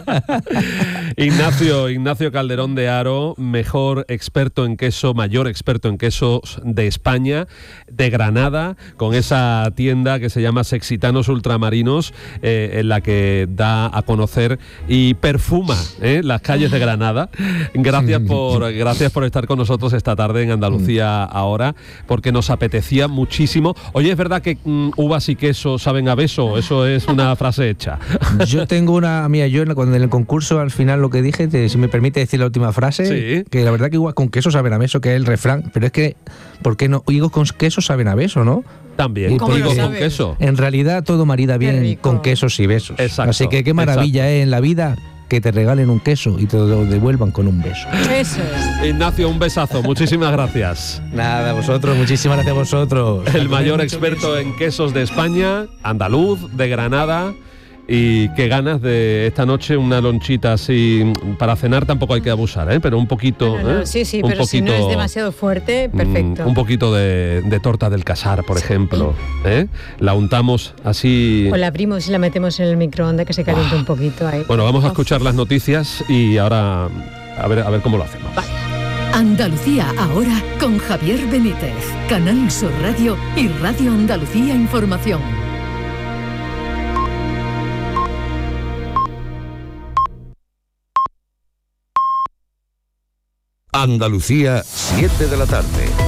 Ignacio, Ignacio Calderón de Haro, mejor experto en queso, mayor experto en quesos de España, de Granada, con esa tienda que se llama Sexitanos Ultramarinos, eh, en la que da a conocer y perfuma eh, las calles de Granada. Gracias por, gracias por estar con nosotros esta tarde en Andalucía Ahora, porque nos apetecía muchísimo. Oye, ¿es verdad que mm, uvas y queso saben a beso? Eso es una frase hecha. Yo tengo una mía, yo cuando en el concurso al final lo que dije, te, si me permite decir la última frase, sí. que la verdad que uvas con queso saben a beso, que es el refrán, pero es que, ¿por qué no? Higos con queso saben a beso, ¿no? También, higos con queso. En realidad todo marida bien con quesos y besos. Exacto, así que qué maravilla es en la vida que te regalen un queso y te lo devuelvan con un beso. Eso es. Ignacio, un besazo, muchísimas gracias. Nada, a vosotros, muchísimas gracias a vosotros. El mayor experto en quesos de España, andaluz, de Granada. Y qué ganas de esta noche una lonchita así para cenar. Tampoco hay que abusar, ¿eh? Pero un poquito. No, no, ¿eh? Sí, sí, un pero poquito, si no es demasiado fuerte, perfecto. Mm, un poquito de, de torta del Casar, por ejemplo. ¿eh? La untamos así. O la abrimos y la metemos en el microondas que se caliente ah. un poquito ahí. Bueno, vamos a escuchar las noticias y ahora a ver, a ver cómo lo hacemos. Vale. Andalucía Ahora con Javier Benítez, Canal Sur Radio y Radio Andalucía Información. Andalucía, siete de la tarde.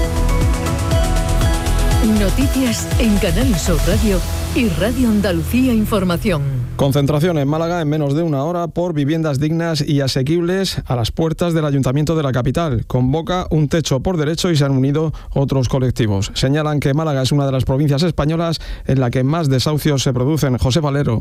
Noticias en Canal Sur Radio y Radio Andalucía Información. Concentración en Málaga en menos de una hora por viviendas dignas y asequibles a las puertas del Ayuntamiento de la capital. Convoca un techo por derecho y se han unido otros colectivos. Señalan que Málaga es una de las provincias españolas en la que más desahucios se producen. José Valero.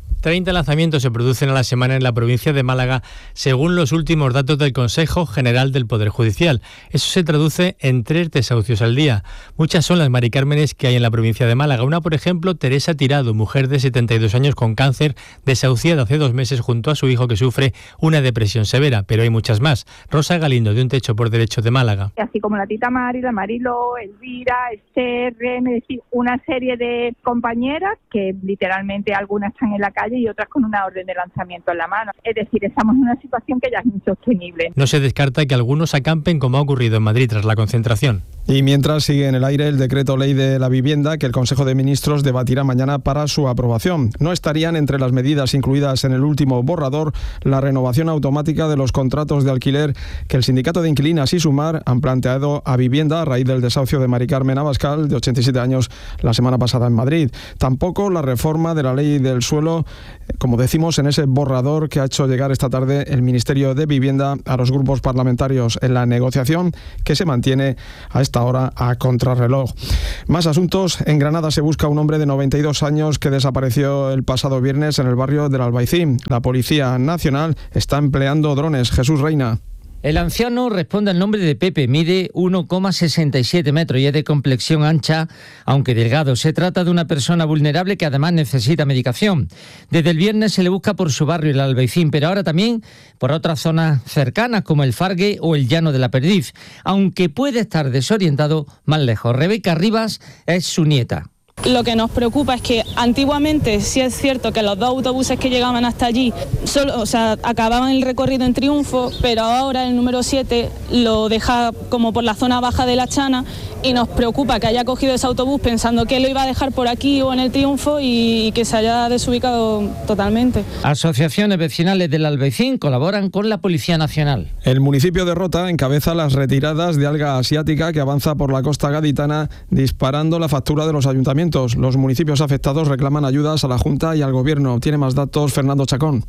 treinta lanzamientos se producen a la semana en la provincia de Málaga, según los últimos datos del Consejo General del Poder Judicial. Eso se traduce en tres desahucios al día. Muchas son las Mari Cármenes que hay en la provincia de Málaga. Una, por ejemplo, Teresa Tirado, mujer de setenta y dos años con cáncer, desahuciada hace dos meses junto a su hijo que sufre una depresión severa. Pero hay muchas más. Rosa Galindo, de Un Techo por Derecho de Málaga. Así como la Tita Mari, la Mariló, Elvira, Esther, Reme, es decir, una serie de compañeras que literalmente algunas están en la calle y otras con una orden de lanzamiento en la mano. Es decir, estamos en una situación que ya es insostenible. No se descarta que algunos acampen como ha ocurrido en Madrid tras la concentración. Y mientras sigue en el aire el decreto ley de la vivienda que el Consejo de Ministros debatirá mañana para su aprobación. No estarían entre las medidas incluidas en el último borrador la renovación automática de los contratos de alquiler que el Sindicato de Inquilinas y Sumar han planteado a Vivienda a raíz del desahucio de Mari Carmen Abascal, de ochenta y siete años, la semana pasada en Madrid. Tampoco la reforma de la ley del suelo, como decimos, en ese borrador que ha hecho llegar esta tarde el Ministerio de Vivienda a los grupos parlamentarios en la negociación que se mantiene a esta hora a contrarreloj. Más asuntos. En Granada se busca un hombre de noventa y dos años que desapareció el pasado viernes en el barrio del Albaicín. La Policía Nacional está empleando drones. Jesús Reina. El anciano responde al nombre de Pepe, mide uno coma sesenta y siete metros y es de complexión ancha, aunque delgado. Se trata de una persona vulnerable que además necesita medicación. Desde el viernes se le busca por su barrio, el Albaicín, pero ahora también por otras zonas cercanas como el Fargue o el Llano de la Perdiz, aunque puede estar desorientado más lejos. Rebeca Rivas es su nieta. Lo que nos preocupa es que antiguamente sí es cierto que los dos autobuses que llegaban hasta allí solo, o sea, acababan el recorrido en Triunfo, pero ahora el número siete lo deja como por la zona baja de la Chana y nos preocupa que haya cogido ese autobús pensando que lo iba a dejar por aquí o en el Triunfo y que se haya desubicado totalmente. Asociaciones vecinales del Albaicín colaboran con la Policía Nacional. El municipio de Rota encabeza las retiradas de alga asiática que avanza por la costa gaditana disparando la factura de los ayuntamientos. Los municipios afectados reclaman ayudas a la Junta y al Gobierno. Tiene más datos Fernando Chacón.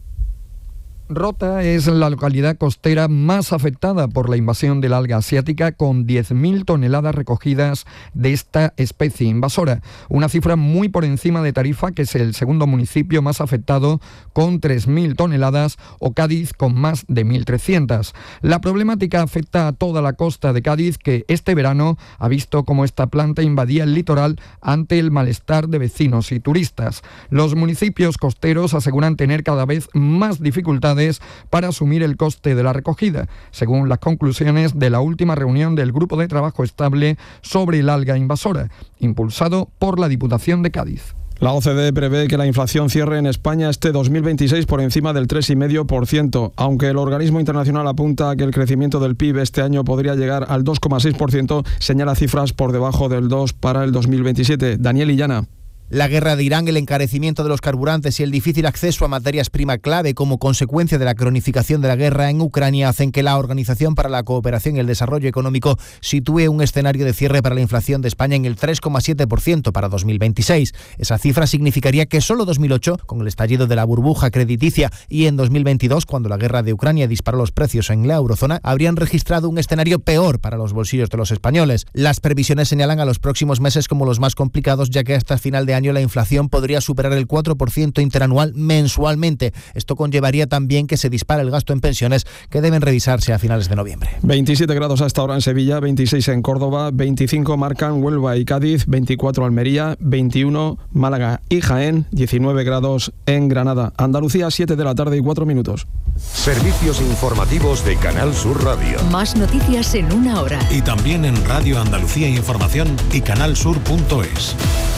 Rota es la localidad costera más afectada por la invasión del alga asiática, con diez mil toneladas recogidas de esta especie invasora, una cifra muy por encima de Tarifa, que es el segundo municipio más afectado, con tres mil toneladas, o Cádiz, con más de mil trescientas. La problemática afecta a toda la costa de Cádiz, que este verano ha visto cómo esta planta invadía el litoral ante el malestar de vecinos y turistas. Los municipios costeros aseguran tener cada vez más dificultades para asumir el coste de la recogida, según las conclusiones de la última reunión del Grupo de Trabajo Estable sobre el alga invasora, impulsado por la Diputación de Cádiz. La O C D E prevé que la inflación cierre en España este dos mil veintiséis por encima del tres coma cinco por ciento, aunque el organismo internacional apunta a que el crecimiento del P I B este año podría llegar al dos coma seis por ciento, señala cifras por debajo del dos por ciento para el dos mil veintisiete. Daniel Illana. La guerra de Irán, el encarecimiento de los carburantes y el difícil acceso a materias prima clave como consecuencia de la cronificación de la guerra en Ucrania hacen que la Organización para la Cooperación y el Desarrollo Económico sitúe un escenario de cierre para la inflación de España en el tres coma siete por ciento para dos mil veintiséis. Esa cifra significaría que solo dos mil ocho, con el estallido de la burbuja crediticia, y en dos mil veintidós, cuando la guerra de Ucrania disparó los precios en la eurozona, habrían registrado un escenario peor para los bolsillos de los españoles. Las previsiones señalan a los próximos meses como los más complicados, ya que hasta final de año la inflación podría superar el cuatro por ciento interanual mensualmente. Esto conllevaría también que se dispare el gasto en pensiones, que deben revisarse a finales de noviembre. veintisiete grados hasta ahora en Sevilla, veintiséis en Córdoba, veinticinco marcan Huelva y Cádiz, veinticuatro Almería, veintiuno Málaga y Jaén, diecinueve grados en Granada. Andalucía, siete de la tarde y cuatro minutos. Servicios informativos de Canal Sur Radio. Más noticias en una hora. Y también en Radio Andalucía Información y canalsur punto es.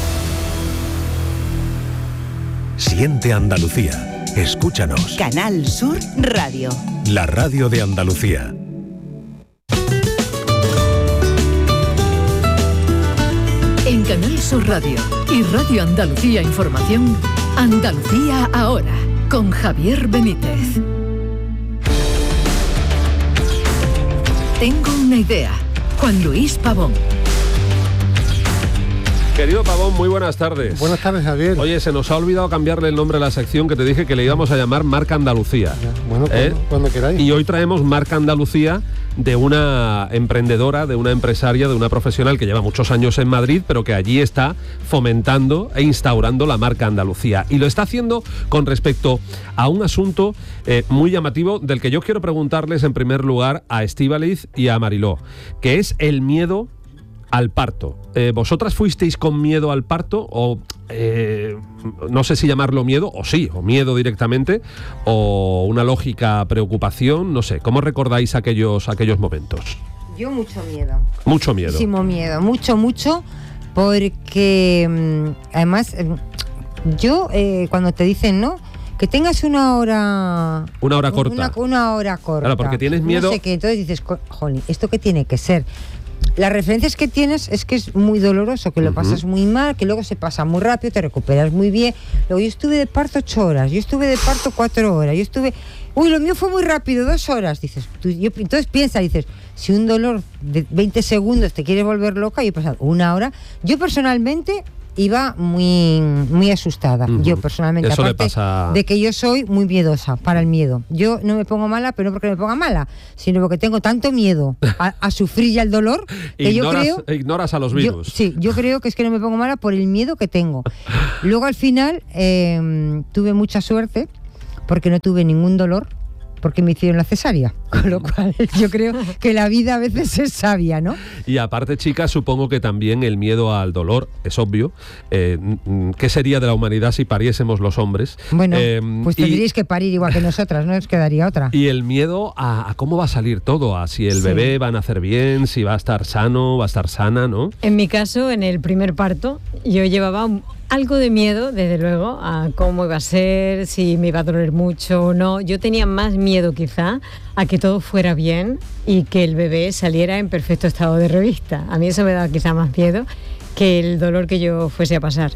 Siente Andalucía. Escúchanos. Canal Sur Radio. La radio de Andalucía. En Canal Sur Radio y Radio Andalucía Información, Andalucía ahora, con Javier Benítez. Tengo una idea. Juan Luis Pavón. Querido Pavón, muy buenas tardes. Buenas tardes, Javier. Oye, se nos ha olvidado cambiarle el nombre a la sección que te dije que le íbamos a llamar Marca Andalucía. Bueno, ¿Eh? cuando, cuando queráis. Y hoy traemos Marca Andalucía de una emprendedora, de una empresaria, de una profesional que lleva muchos años en Madrid, pero que allí está fomentando e instaurando la marca Andalucía. Y lo está haciendo con respecto a un asunto eh, muy llamativo del que yo quiero preguntarles en primer lugar a Estíbaliz y a Mariló, que es el miedo al parto. Eh, ¿Vosotras fuisteis con miedo al parto o eh, no sé si llamarlo miedo o sí, o miedo directamente o una lógica preocupación? No sé, ¿cómo recordáis aquellos, aquellos momentos? Yo mucho miedo. Mucho miedo. Muchísimo miedo, mucho, mucho, porque mm, además eh, yo eh, cuando te dicen, ¿no?, que tengas una hora... Una hora corta. Una, una hora corta. Claro, porque tienes miedo... No sé qué, entonces dices, jolín, ¿esto qué tiene que ser? Las referencias que tienes es que es muy doloroso, que lo uh-huh. pasas muy mal, que luego se pasa muy rápido, te recuperas muy bien. Luego yo estuve de parto ocho horas, yo estuve de parto cuatro horas, yo estuve... Uy, lo mío fue muy rápido, dos horas. Dices, tú, yo, entonces piensa, dices, si un dolor de veinte segundos te quiere volver loca, yo he pasado una hora. Yo personalmente... iba muy muy asustada, uh-huh. yo personalmente. Eso aparte le pasa... de que yo soy muy miedosa para el miedo. Yo no me pongo mala, pero no porque me ponga mala, sino porque tengo tanto miedo a, a sufrir ya el dolor que ignoras, yo creo... Ignoras a los virus. Yo, sí, yo creo que es que no me pongo mala por el miedo que tengo. Luego al final eh, tuve mucha suerte porque no tuve ningún dolor, porque me hicieron la cesárea, con lo cual yo creo que la vida a veces es sabia, ¿no? Y aparte, chicas, supongo que también el miedo al dolor, es obvio. Eh, ¿Qué sería de la humanidad si pariésemos los hombres? Bueno, eh, pues tendríais y, que parir igual que nosotras, no os quedaría otra. Y el miedo a, a cómo va a salir todo, a si el sí. bebé va a nacer bien, si va a estar sano, va a estar sana, ¿no? En mi caso, en el primer parto, yo llevaba un... algo de miedo, desde luego, a cómo iba a ser, si me iba a doler mucho o no. Yo tenía más miedo quizá a que todo fuera bien y que el bebé saliera en perfecto estado de revista. A mí eso me daba quizá más miedo que el dolor que yo fuese a pasar.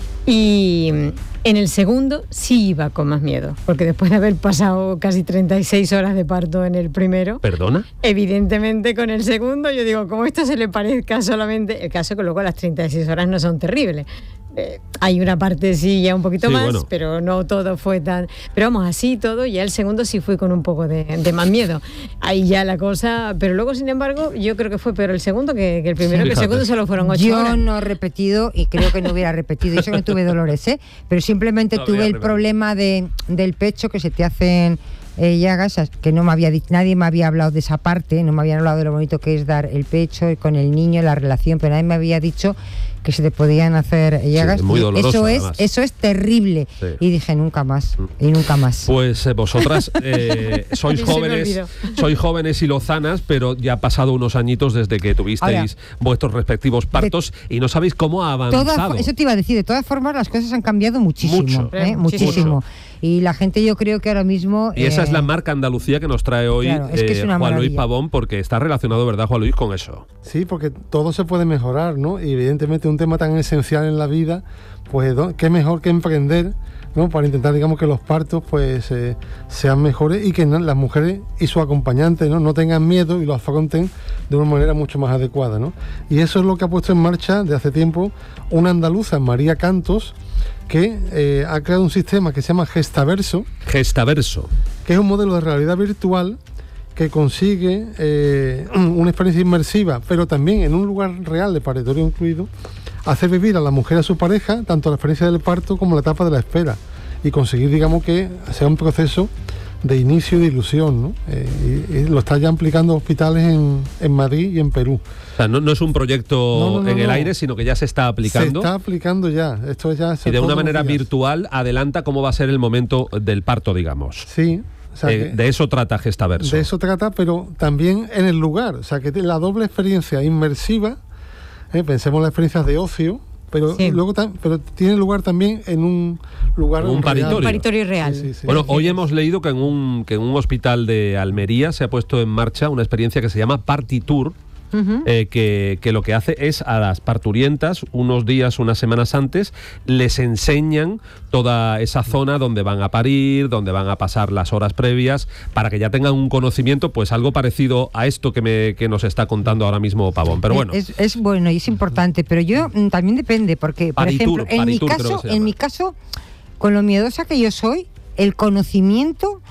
Y en el segundo sí iba con más miedo, porque después de haber pasado casi treinta y seis horas de parto en el primero... ¿Perdona? Evidentemente con el segundo yo digo, como esto se le parezca solamente... El caso que luego las treinta y seis horas no son terribles. Eh, hay una parte sí ya un poquito sí, más, bueno. pero no todo fue tan... Pero vamos, así todo, ya el segundo sí fui con un poco de, de más miedo. Ahí ya la cosa... Pero luego, sin embargo, yo creo que fue peor el segundo que, que el primero, sí, que el segundo solo fueron ocho yo horas. Yo no he repetido y creo que no hubiera repetido. Yo no tuve dolores, ¿eh? Pero simplemente no, tuve el repetido. problema de, del pecho, que se te hacen... Eh, llagas, que no me había dicho, nadie me había hablado de esa parte, no me habían hablado de lo bonito que es dar el pecho con el niño, la relación, pero nadie me había dicho que se te podían hacer llagas. Sí, muy doloroso, eso es, además. eso es terrible. Sí. Y dije nunca más, y nunca más. Pues eh, vosotras eh, sois jóvenes, sois jóvenes y lozanas, pero ya ha pasado unos añitos desde que tuvisteis Ahora, vuestros respectivos partos de, y no sabéis cómo ha avanzado. Toda, eso te iba a decir, de todas formas las cosas han cambiado muchísimo, mucho, ¿eh? muchísimo. Mucho. Y la gente, yo creo que ahora mismo... Y esa eh, es la marca Andalucía que nos trae hoy claro, es que es eh, Juan Luis Pavón, porque está relacionado, ¿verdad, Juan Luis, con eso? Sí, porque todo se puede mejorar, ¿no? Y evidentemente un tema tan esencial en la vida, pues qué mejor que emprender, ¿no? Para intentar, digamos, que los partos pues eh, sean mejores y que no, las mujeres y sus acompañantes, ¿no? no tengan miedo y lo afronten de una manera mucho más adecuada, ¿no? Y eso es lo que ha puesto en marcha de hace tiempo una andaluza, María Cantos, que eh, ha creado un sistema que se llama Gestaverso. Gestaverso. Que es un modelo de realidad virtual que consigue eh, una experiencia inmersiva, pero también en un lugar real, de paritorio incluido, hacer vivir a la mujer y a su pareja tanto la experiencia del parto como la etapa de la espera y conseguir, digamos, que sea un proceso de inicio y de ilusión, ¿no? Eh, y, y lo está ya aplicando hospitales en, en Madrid y en Perú. O sea, no, no es un proyecto no, no, no, en el no. aire, sino que ya se está aplicando. Se está aplicando ya. Esto ya y de una manera virtual adelanta cómo va a ser el momento del parto, digamos. Sí. O sea eh, de eso trata Gestaverso. De eso trata, pero también en el lugar. O sea, que la doble experiencia inmersiva, eh, pensemos en las experiencias de ocio, pero sí. luego tam, pero tiene lugar también en un lugar un paritorio. Un paritorio real. Sí, sí, sí. Bueno, hoy hemos leído que en un que en un hospital de Almería se ha puesto en marcha una experiencia que se llama Partitour, uh-huh. eh, que, que lo que hace es a las parturientas, unos días, unas semanas antes, les enseñan toda esa zona donde van a parir, donde van a pasar las horas previas, para que ya tengan un conocimiento, pues algo parecido a esto que, me, que nos está contando ahora mismo Pavón. Pero bueno. Es, es bueno y es importante, pero yo mm, también depende, porque, por Paritur, ejemplo, en Paritur, mi caso, que en mi caso, con lo miedosa que yo soy, el conocimiento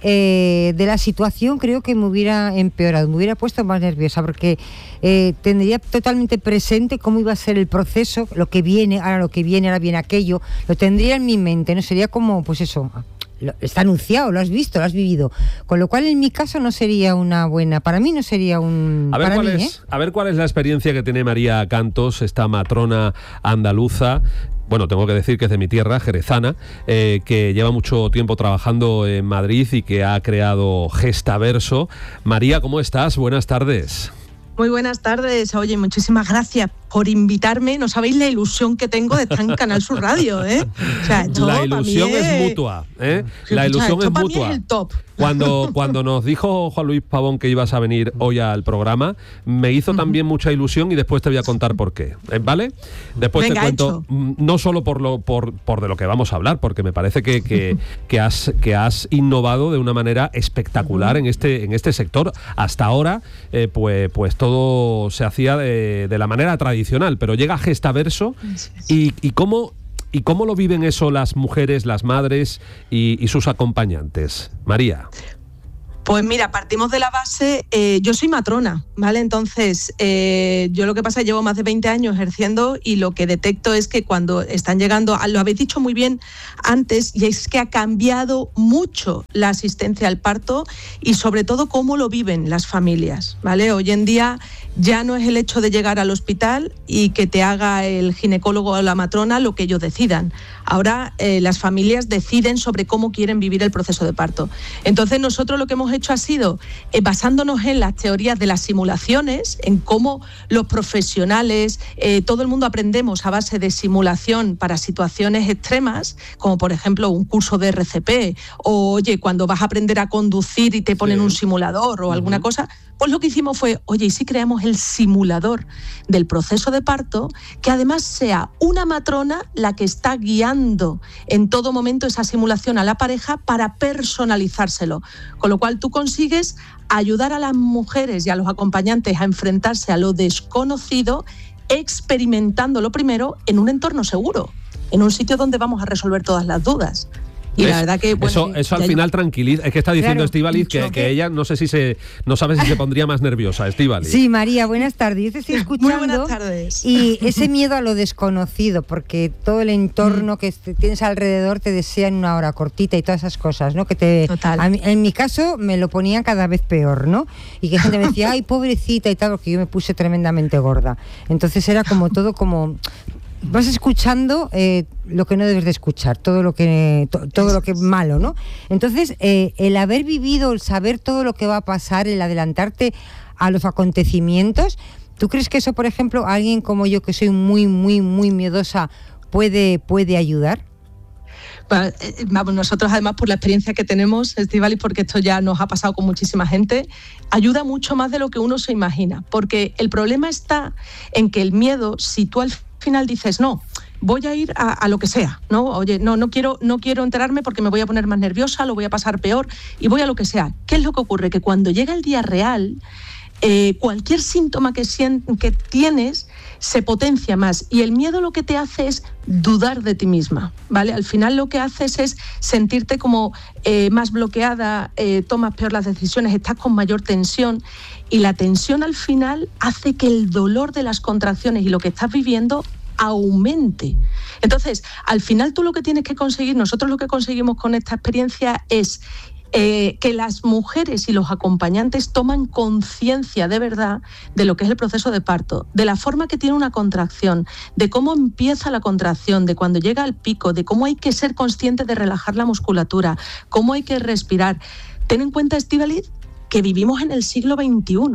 eh, de la situación creo que me hubiera empeorado, me hubiera puesto más nerviosa, porque eh, tendría totalmente presente cómo iba a ser el proceso, lo que viene, ahora lo que viene, ahora viene aquello, lo tendría en mi mente, ¿no? Sería como, pues eso, lo, está anunciado, lo has visto, lo has vivido, con lo cual en mi caso no sería una buena, para mí no sería un... A ver, para cuál mí, es, ¿eh? a ver cuál es la experiencia que tiene María Cantos, esta matrona andaluza. Bueno, tengo que decir que es de mi tierra, jerezana, eh, que lleva mucho tiempo trabajando en Madrid y que ha creado Gestaverso. María, ¿cómo estás? Buenas tardes. Muy buenas tardes. Oye, muchísimas gracias por invitarme. No sabéis la ilusión que tengo de estar en Canal Sur Radio, ¿eh? O sea, esto la ilusión es... es mutua, ¿eh? Sí, la ilusión esto es para mutua. mí es el top. Cuando, cuando nos dijo Juan Luis Pavón que ibas a venir hoy al programa, me hizo uh-huh. también mucha ilusión y después te voy a contar por qué, ¿vale? Después Venga, te cuento, hecho. no solo por lo por, por de lo que vamos a hablar, porque me parece que, que, que, has, que has innovado de una manera espectacular uh-huh. en, este, en este sector. Hasta ahora, eh, pues, pues todo se hacía de, de la manera tradicional, pero llega Gestaverso y, y cómo... ¿Y cómo lo viven eso las mujeres, las madres y, y sus acompañantes? María. Pues mira, partimos de la base, eh, yo soy matrona, ¿vale? Entonces, eh, yo lo que pasa es que llevo más de veinte años ejerciendo y lo que detecto es que cuando están llegando, lo habéis dicho muy bien antes, y es que ha cambiado mucho la asistencia al parto y sobre todo cómo lo viven las familias, ¿vale? Hoy en día ya no es el hecho de llegar al hospital y que te haga el ginecólogo o la matrona lo que ellos decidan. Ahora eh, las familias deciden sobre cómo quieren vivir el proceso de parto. Entonces nosotros lo que hemos hecho ha sido, eh, basándonos en las teorías de las simulaciones, en cómo los profesionales, eh, todo el mundo aprendemos a base de simulación para situaciones extremas, como por ejemplo un curso de R C P, o oye, cuando vas a aprender a conducir y te ponen sí. un simulador o uh-huh. alguna cosa, pues lo que hicimos fue, oye, ¿y si creamos el simulador del proceso de parto, que además sea una matrona la que está guiando en todo momento esa simulación a la pareja para personalizárselo? Con lo cual tú consigues ayudar a las mujeres y a los acompañantes a enfrentarse a lo desconocido, experimentándolo primero en un entorno seguro, en un sitio donde vamos a resolver todas las dudas. Y ¿ves? La verdad que bueno, eso, eso al final tranquiliza. Es que está diciendo Estíbaliz claro, que, que ella no sé si se no sabe si se pondría más nerviosa. Estíbaliz. Sí, María, buenas tardes. Yo te estoy escuchando. Muy buenas tardes. Y ese miedo a lo desconocido, porque todo el entorno mm. que tienes alrededor te desea en una hora cortita y todas esas cosas, ¿no? Que te Total. A mí, en mi caso me lo ponían cada vez peor, ¿no? Y que gente me decía, ay, pobrecita y tal, porque yo me puse tremendamente gorda. Entonces era como todo como vas escuchando eh, lo que no debes de escuchar, todo lo que to, todo lo que es malo, ¿no? Entonces, eh, el haber vivido, el saber todo lo que va a pasar, el adelantarte a los acontecimientos, ¿tú crees que eso, por ejemplo, alguien como yo, que soy muy, muy, muy miedosa, puede, puede ayudar? Vamos, nosotros además por la experiencia que tenemos, Estíbaliz, porque esto ya nos ha pasado con muchísima gente, ayuda mucho más de lo que uno se imagina, porque el problema está en que el miedo, si tú al final dices, no, voy a ir a, a lo que sea, ¿no? Oye, no, no quiero, no quiero enterarme porque me voy a poner más nerviosa, lo voy a pasar peor y voy a lo que sea. ¿Qué es lo que ocurre? Que cuando llega el día real, eh, cualquier síntoma que, sien- que tienes se potencia más y el miedo lo que te hace es dudar de ti misma, ¿vale? Al final lo que haces es sentirte como eh, más bloqueada, eh, tomas peor las decisiones, estás con mayor tensión y la tensión al final hace que el dolor de las contracciones y lo que estás viviendo aumente. Entonces, al final tú lo que tienes que conseguir, nosotros lo que conseguimos con esta experiencia es Eh, que las mujeres y los acompañantes toman conciencia de verdad de lo que es el proceso de parto, de la forma que tiene una contracción, de cómo empieza la contracción, de cuando llega al pico, de cómo hay que ser consciente de relajar la musculatura, cómo hay que respirar. Ten en cuenta, Estíbaliz, que vivimos en el siglo veintiuno.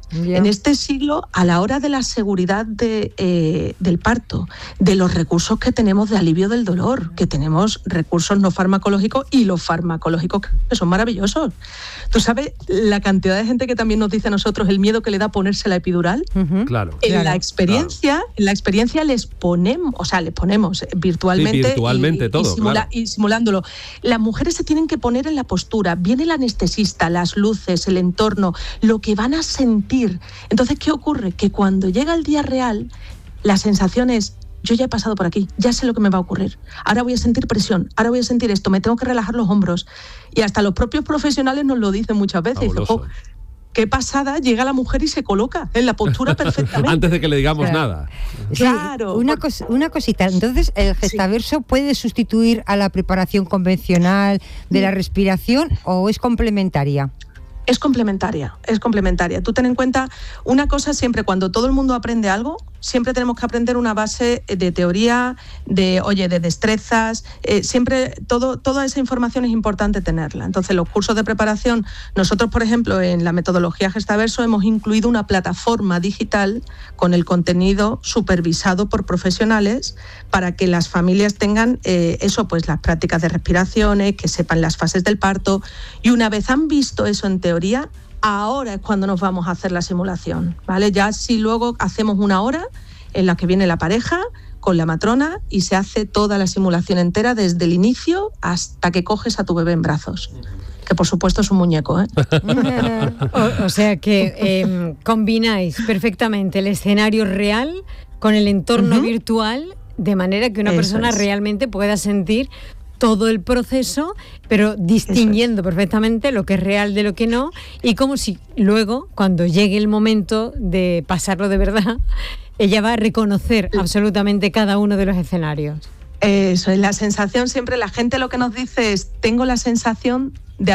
Yeah. En este siglo, a la hora de la seguridad de, eh, del parto, de los recursos que tenemos de alivio del dolor, que tenemos recursos no farmacológicos y los farmacológicos que son maravillosos. ¿Tú sabes la cantidad de gente que también nos dice a nosotros el miedo que le da ponerse la epidural? Uh-huh. Claro. En claro, la experiencia, claro. en la experiencia les ponemos, o sea, les ponemos virtualmente, sí, virtualmente y, todo, y, simula, claro. y simulándolo. Las mujeres se tienen que poner en la postura, viene el anestesista, las luces, el entorno, lo que van a sentir. Entonces, ¿qué ocurre? Que cuando llega el día real, la sensación es, yo ya he pasado por aquí, ya sé lo que me va a ocurrir. Ahora voy a sentir presión, ahora voy a sentir esto, me tengo que relajar los hombros. Y hasta los propios profesionales nos lo dicen muchas veces. Dicen, oh, qué pasada, llega la mujer y se coloca en la postura perfectamente. Antes de que le digamos claro. nada. Sí, claro. Una, cos, una cosita, entonces, ¿el gestaverso sí. puede sustituir a la preparación convencional de la respiración o es complementaria? Es complementaria, es complementaria. Tú ten en cuenta una cosa siempre, cuando todo el mundo aprende algo, siempre tenemos que aprender una base de teoría, de, oye, de destrezas, eh, siempre todo, toda esa información es importante tenerla. Entonces, los cursos de preparación, nosotros, por ejemplo, en la metodología Gestaverso hemos incluido una plataforma digital con el contenido supervisado por profesionales para que las familias tengan eh, eso, pues las prácticas de respiraciones, que sepan las fases del parto, y una vez han visto eso en teoría, ahora es cuando nos vamos a hacer la simulación, ¿vale? Ya si luego hacemos una hora en la que viene la pareja con la matrona y se hace toda la simulación entera desde el inicio hasta que coges a tu bebé en brazos. Que por supuesto es un muñeco, ¿eh? o, o sea que eh, combináis perfectamente el escenario real con el entorno uh-huh. virtual, de manera que una Eso persona es. realmente pueda sentir todo el proceso, pero distinguiendo es. perfectamente lo que es real de lo que no, y como si luego, cuando llegue el momento de pasarlo de verdad, ella va a reconocer absolutamente cada uno de los escenarios. Eso es la sensación, siempre la gente lo que nos dice es, tengo la sensación